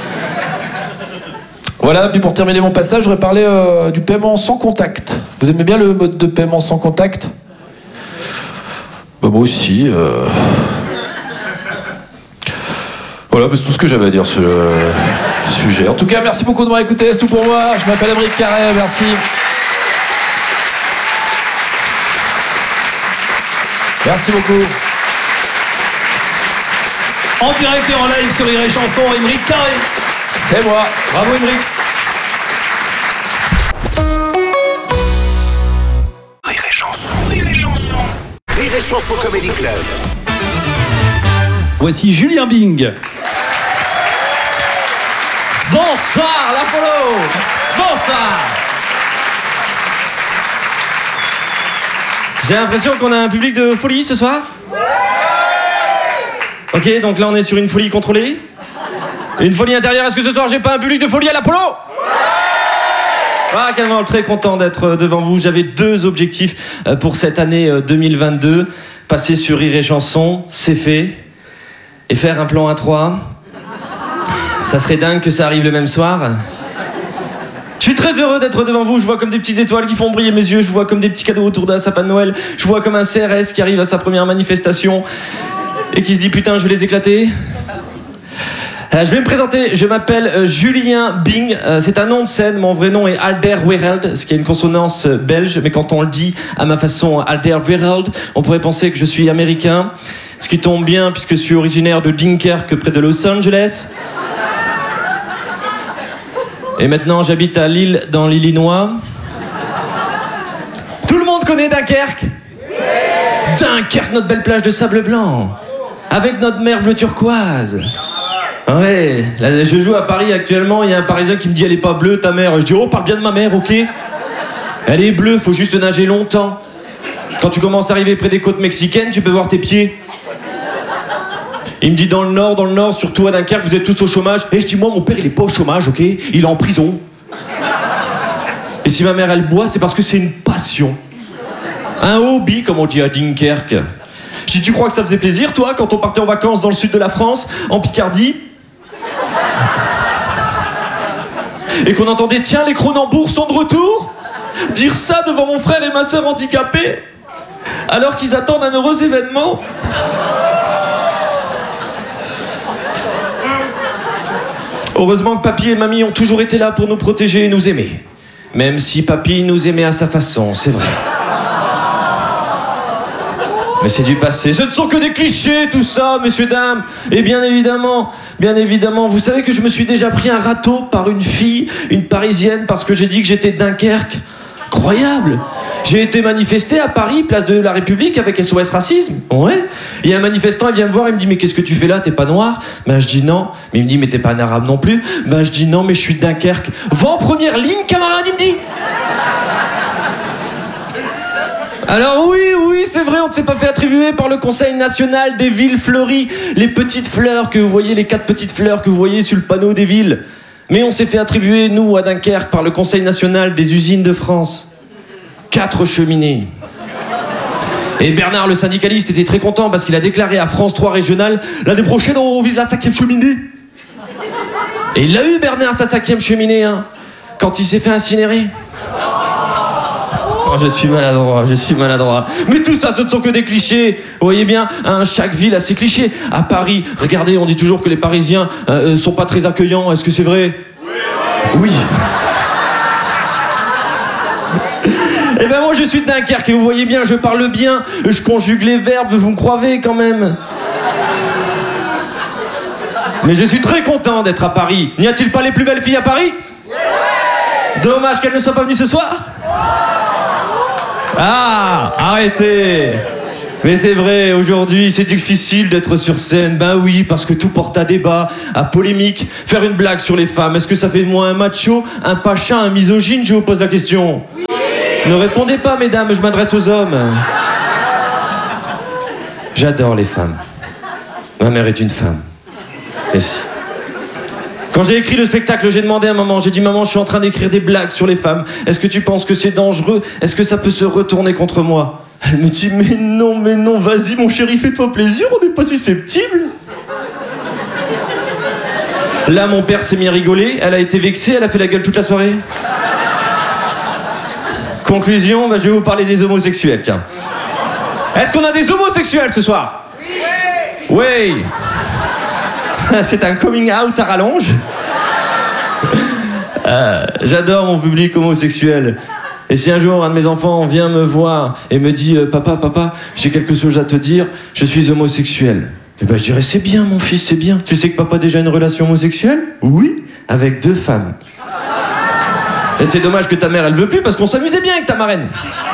Voilà, puis pour terminer mon passage, je voudrais parler euh, du paiement sans contact. Vous aimez bien le mode de paiement sans contact ? Bah, moi aussi. Euh... Voilà, bah, c'est tout ce que j'avais à dire sur le sujet. En tout cas, merci beaucoup de m'avoir écouté, c'est tout pour moi. Je m'appelle Émeric Carré, merci. Merci beaucoup. En direct et en live sur Rire et Chanson, Émeric Carré. C'est moi. Bravo Émeric. Rire et Chanson, Rire et Chanson. Rire et Chanson Comedy Club. Voici Julien Bing. Bonsoir l'Apollo. Bonsoir. J'ai l'impression qu'on a un public de folie ce soir. Ok, donc là on est sur une folie contrôlée. Une folie intérieure. Est-ce que ce soir j'ai pas un public de folie à l'Apollo? Ah, calmement, très content d'être devant vous. J'avais deux objectifs pour cette année deux mille vingt-deux. Passer sur Rire et Chanson, c'est fait. Et faire un plan à trois. Ça serait dingue que ça arrive le même soir. Je suis très heureux d'être devant vous. Je vois comme des petites étoiles qui font briller mes yeux. Je vois comme des petits cadeaux autour d'un sapin de Noël. Je vois comme un C R S qui arrive à sa première manifestation et qui se dit putain, je vais les éclater. Euh, je vais me présenter, je m'appelle euh, Julien Bing, euh, c'est un nom de scène, mon vrai nom est Alderweireld, ce qui est une consonance euh, belge, mais quand on le dit à ma façon Alderweireld, on pourrait penser que je suis américain, ce qui tombe bien puisque je suis originaire de Dunkerque près de Los Angeles. Et maintenant j'habite à Lille dans l'Illinois. Tout le monde connaît Dunkerque? Oui. Dunkerque, notre belle plage de sable blanc, avec notre mer bleu turquoise. Ouais, là, je joue à Paris actuellement, il y a un Parisien qui me dit elle est pas bleue ta mère. Je dis oh, parle bien de ma mère, ok? Elle est bleue, faut juste nager longtemps. Quand tu commences à arriver près des côtes mexicaines, tu peux voir tes pieds. Il me dit dans le nord, dans le nord, surtout à Dunkerque, vous êtes tous au chômage. Et je dis moi mon père il est pas au chômage, ok? Il est en prison. Et si ma mère elle boit, c'est parce que c'est une passion. Un hobby comme on dit à Dunkerque. Je dis tu crois que ça faisait plaisir toi quand on partait en vacances dans le sud de la France, en Picardie? Et qu'on entendait tiens les Cronenbourg sont de retour? Dire ça devant mon frère et ma sœur handicapés alors qu'ils attendent un heureux événement. Heureusement que papy et mamie ont toujours été là pour nous protéger et nous aimer. Même si papy nous aimait à sa façon, c'est vrai. Mais c'est du passé. Ce ne sont que des clichés, tout ça, messieurs, dames. Et bien évidemment, bien évidemment, vous savez que je me suis déjà pris un râteau par une fille, une Parisienne, parce que j'ai dit que j'étais de Dunkerque. Incroyable. J'ai été manifesté à Paris, place de la République, avec S O S Racisme. Ouais. Il y a un manifestant, il vient me voir, il me dit mais qu'est-ce que tu fais là? T'es pas noir? Ben je dis non. Mais il me dit mais t'es pas un arabe non plus? Ben je dis non, mais je suis de Dunkerque. Va en première ligne, camarade, il me dit. Alors oui, oui, c'est vrai, on ne s'est pas fait attribuer par le Conseil national des villes fleuries les petites fleurs que vous voyez, les quatre petites fleurs que vous voyez sur le panneau des villes. Mais on s'est fait attribuer, nous, à Dunkerque, par le Conseil national des usines de France. Quatre cheminées. Et Bernard, le syndicaliste, était très content parce qu'il a déclaré à France trois Régional l'année prochaine, on vise la cinquième cheminée. Et il l'a eu, Bernard, sa cinquième cheminée, hein, quand il s'est fait incinérer. Oh, je suis maladroit, je suis maladroit. Mais tout ça, ce ne sont que des clichés. Vous voyez bien, hein, chaque ville a ses clichés. À Paris, regardez, on dit toujours que les Parisiens euh, sont pas très accueillants. Est-ce que c'est vrai? Oui. Eh ben moi, je suis de Dunkerque et vous voyez bien, je parle bien, je conjugue les verbes, vous me croyez quand même. Mais je suis très content d'être à Paris. N'y a-t-il pas les plus belles filles à Paris? Dommage qu'elle ne soit pas venue ce soir. Ah, arrêtez. Mais c'est vrai, aujourd'hui, c'est difficile d'être sur scène. Ben oui, parce que tout porte à débat, à polémique. Faire une blague sur les femmes, est-ce que ça fait de moi un macho, un pacha, un misogyne? Je vous pose la question. Oui. Ne répondez pas, mesdames, je m'adresse aux hommes. J'adore les femmes. Ma mère est une femme. Et si. Quand j'ai écrit le spectacle, j'ai demandé à maman, j'ai dit « Maman, je suis en train d'écrire des blagues sur les femmes. Est-ce que tu penses que c'est dangereux? Est-ce que ça peut se retourner contre moi ?» Elle me dit « Mais non, mais non, vas-y mon chéri, fais-toi plaisir, on n'est pas susceptible. » Là, mon père s'est mis à rigoler, elle a été vexée, elle a fait la gueule toute la soirée. Conclusion, bah, je vais vous parler des homosexuels, tiens. Est-ce qu'on a des homosexuels ce soir? Oui. Oui. C'est un coming out à rallonge. euh, J'adore mon public homosexuel. Et si un jour un de mes enfants vient me voir et me dit euh, « Papa, papa, j'ai quelque chose à te dire, je suis homosexuel. » Eh ben je dirais « C'est bien mon fils, c'est bien. Tu sais que papa a déjà une relation homosexuelle? » Oui, avec deux femmes. Et c'est dommage que ta mère, elle veut plus parce qu'on s'amusait bien avec ta marraine.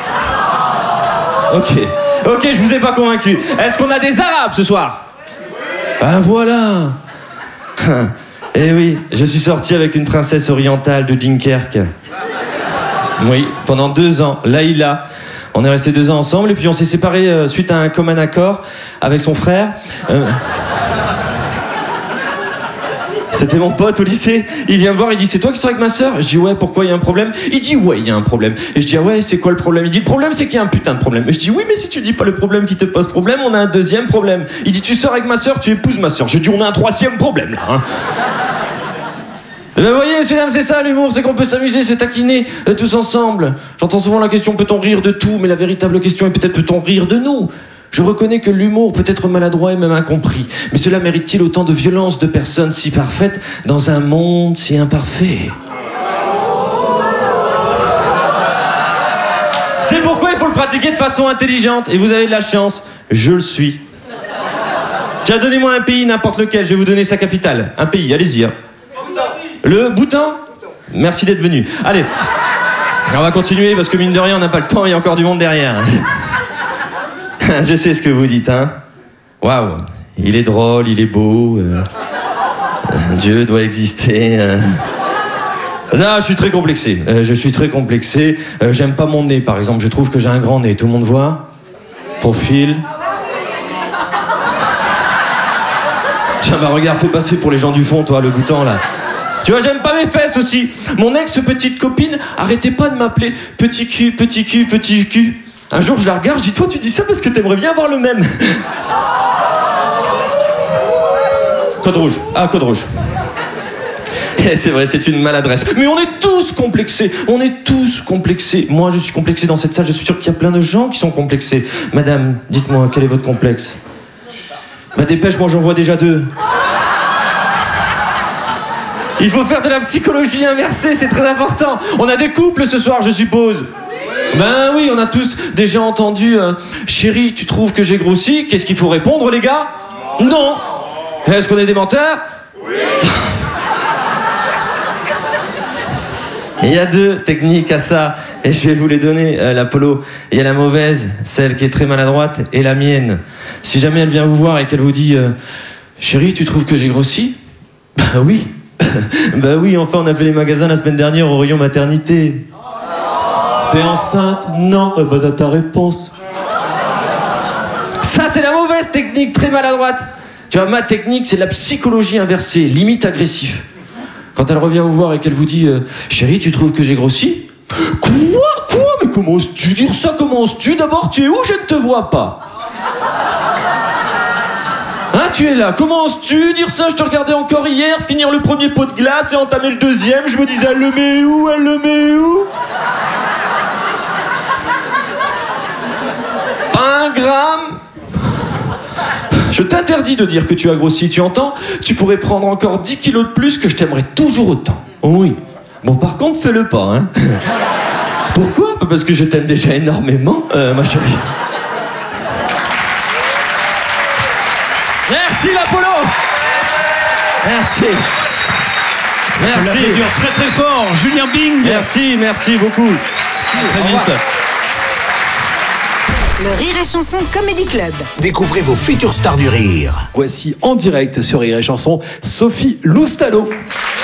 Ok, ok, je vous ai pas convaincu. Est-ce qu'on a des Arabes ce soir? Ah voilà. Eh oui, je suis sorti avec une princesse orientale de Dunkerque. Oui, pendant deux ans, Laïla. On est restés deux ans ensemble et puis on s'est séparés euh, suite à un commun accord avec son frère. Euh... C'était mon pote au lycée. Il vient me voir, il dit « C'est toi qui sors avec ma sœur ?» Je dis « Ouais, pourquoi, il y a un problème ?» Il dit « Ouais, il y a un problème. » Et je dis « Ah ouais, c'est quoi le problème ?» Il dit « Le problème, c'est qu'il y a un putain de problème. » Et je dis « Oui, mais si tu dis pas le problème qui te pose problème, on a un deuxième problème. » Il dit « Tu sors avec ma sœur, tu épouses ma sœur. » Je dis « On a un troisième problème, là. Hein. » Et ben, vous voyez, messieurs, dames, c'est ça l'humour, c'est qu'on peut s'amuser, se taquiner euh, tous ensemble. J'entends souvent la question « Peut-on rire de tout ?» Mais la véritable question est peut-être « Peut-on rire de nous ?» Je reconnais que l'humour peut être maladroit et même incompris. Mais cela mérite-t-il autant de violence de personnes si parfaites dans un monde si imparfait? C'est pourquoi il faut le pratiquer de façon intelligente. Et vous avez de la chance, je le suis. Tiens, donnez-moi un pays, n'importe lequel, je vais vous donner sa capitale. Un pays, allez-y. Hein. Le Bhoutan? Merci d'être venu. Allez, on va continuer parce que mine de rien, on n'a pas le temps, il y a encore du monde derrière. Je sais ce que vous dites, hein. Waouh, il est drôle, il est beau. Euh, Dieu doit exister. Euh. Non, je suis très complexé. Euh, je suis très complexé. Euh, J'aime pas mon nez, par exemple. Je trouve que j'ai un grand nez. Tout le monde voit? Profil. Tiens, bah regarde, fais passer pour les gens du fond, toi, le Bhoutan, là. Tu vois, j'aime pas mes fesses aussi. Mon ex-petite copine arrêtait pas de m'appeler petit cul, petit cul, petit cul. Un jour, je la regarde, je dis, toi, tu dis ça parce que t'aimerais bien avoir le même. Code rouge. Ah, code rouge. Et c'est vrai, c'est une maladresse. Mais on est tous complexés. On est tous complexés. Moi, je suis complexé dans cette salle. Je suis sûr qu'il y a plein de gens qui sont complexés. Madame, dites-moi, quel est votre complexe? Bah, dépêche, moi, j'en vois déjà deux. Il faut faire de la psychologie inversée, c'est très important. On a des couples ce soir, je suppose. Ben oui, on a tous déjà entendu euh, « Chérie, tu trouves que j'ai grossi ?» Qu'est-ce qu'il faut répondre, les gars? Non. Est-ce qu'on est des menteurs? Oui. Il y a deux techniques à ça, et je vais vous les donner, euh, l'Apollo. Il y a la mauvaise, celle qui est très maladroite, et la mienne. Si jamais elle vient vous voir et qu'elle vous dit euh, « Chérie, tu trouves que j'ai grossi ?» Ben oui. Ben oui, enfin, on a fait les magasins la semaine dernière au rayon maternité. T'es enceinte? Non. Eh ben t'as ta réponse. Ça, c'est la mauvaise technique, très maladroite. Tu vois, ma technique, c'est la psychologie inversée, limite agressif. Quand elle revient vous voir et qu'elle vous dit euh, « Chérie, tu trouves que j'ai grossi ?» Quoi? Quoi? Mais comment oses-tu dire ça? Comment oses-tu? D'abord, tu es où? Je ne te vois pas. Hein, tu es là. Comment oses-tu dire ça? Je te regardais encore hier, finir le premier pot de glace et entamer le deuxième. Je me disais, elle le met où? Elle le met où? Un gramme. Je t'interdis de dire que tu as grossi, tu entends? Tu pourrais prendre encore dix kilos de plus que je t'aimerais toujours autant. Oui. Bon, par contre, fais-le pas, hein. Pourquoi? Parce que je t'aime déjà énormément, euh, ma chérie. Merci l'Apollo. Merci. Merci. L'applaudir très très fort, Julien Bing. Merci, merci beaucoup. Très vite. Le Rire et Chanson Comedy Club. Découvrez vos futures stars du rire. Voici en direct sur Rire et Chanson, Sophie Loustalot.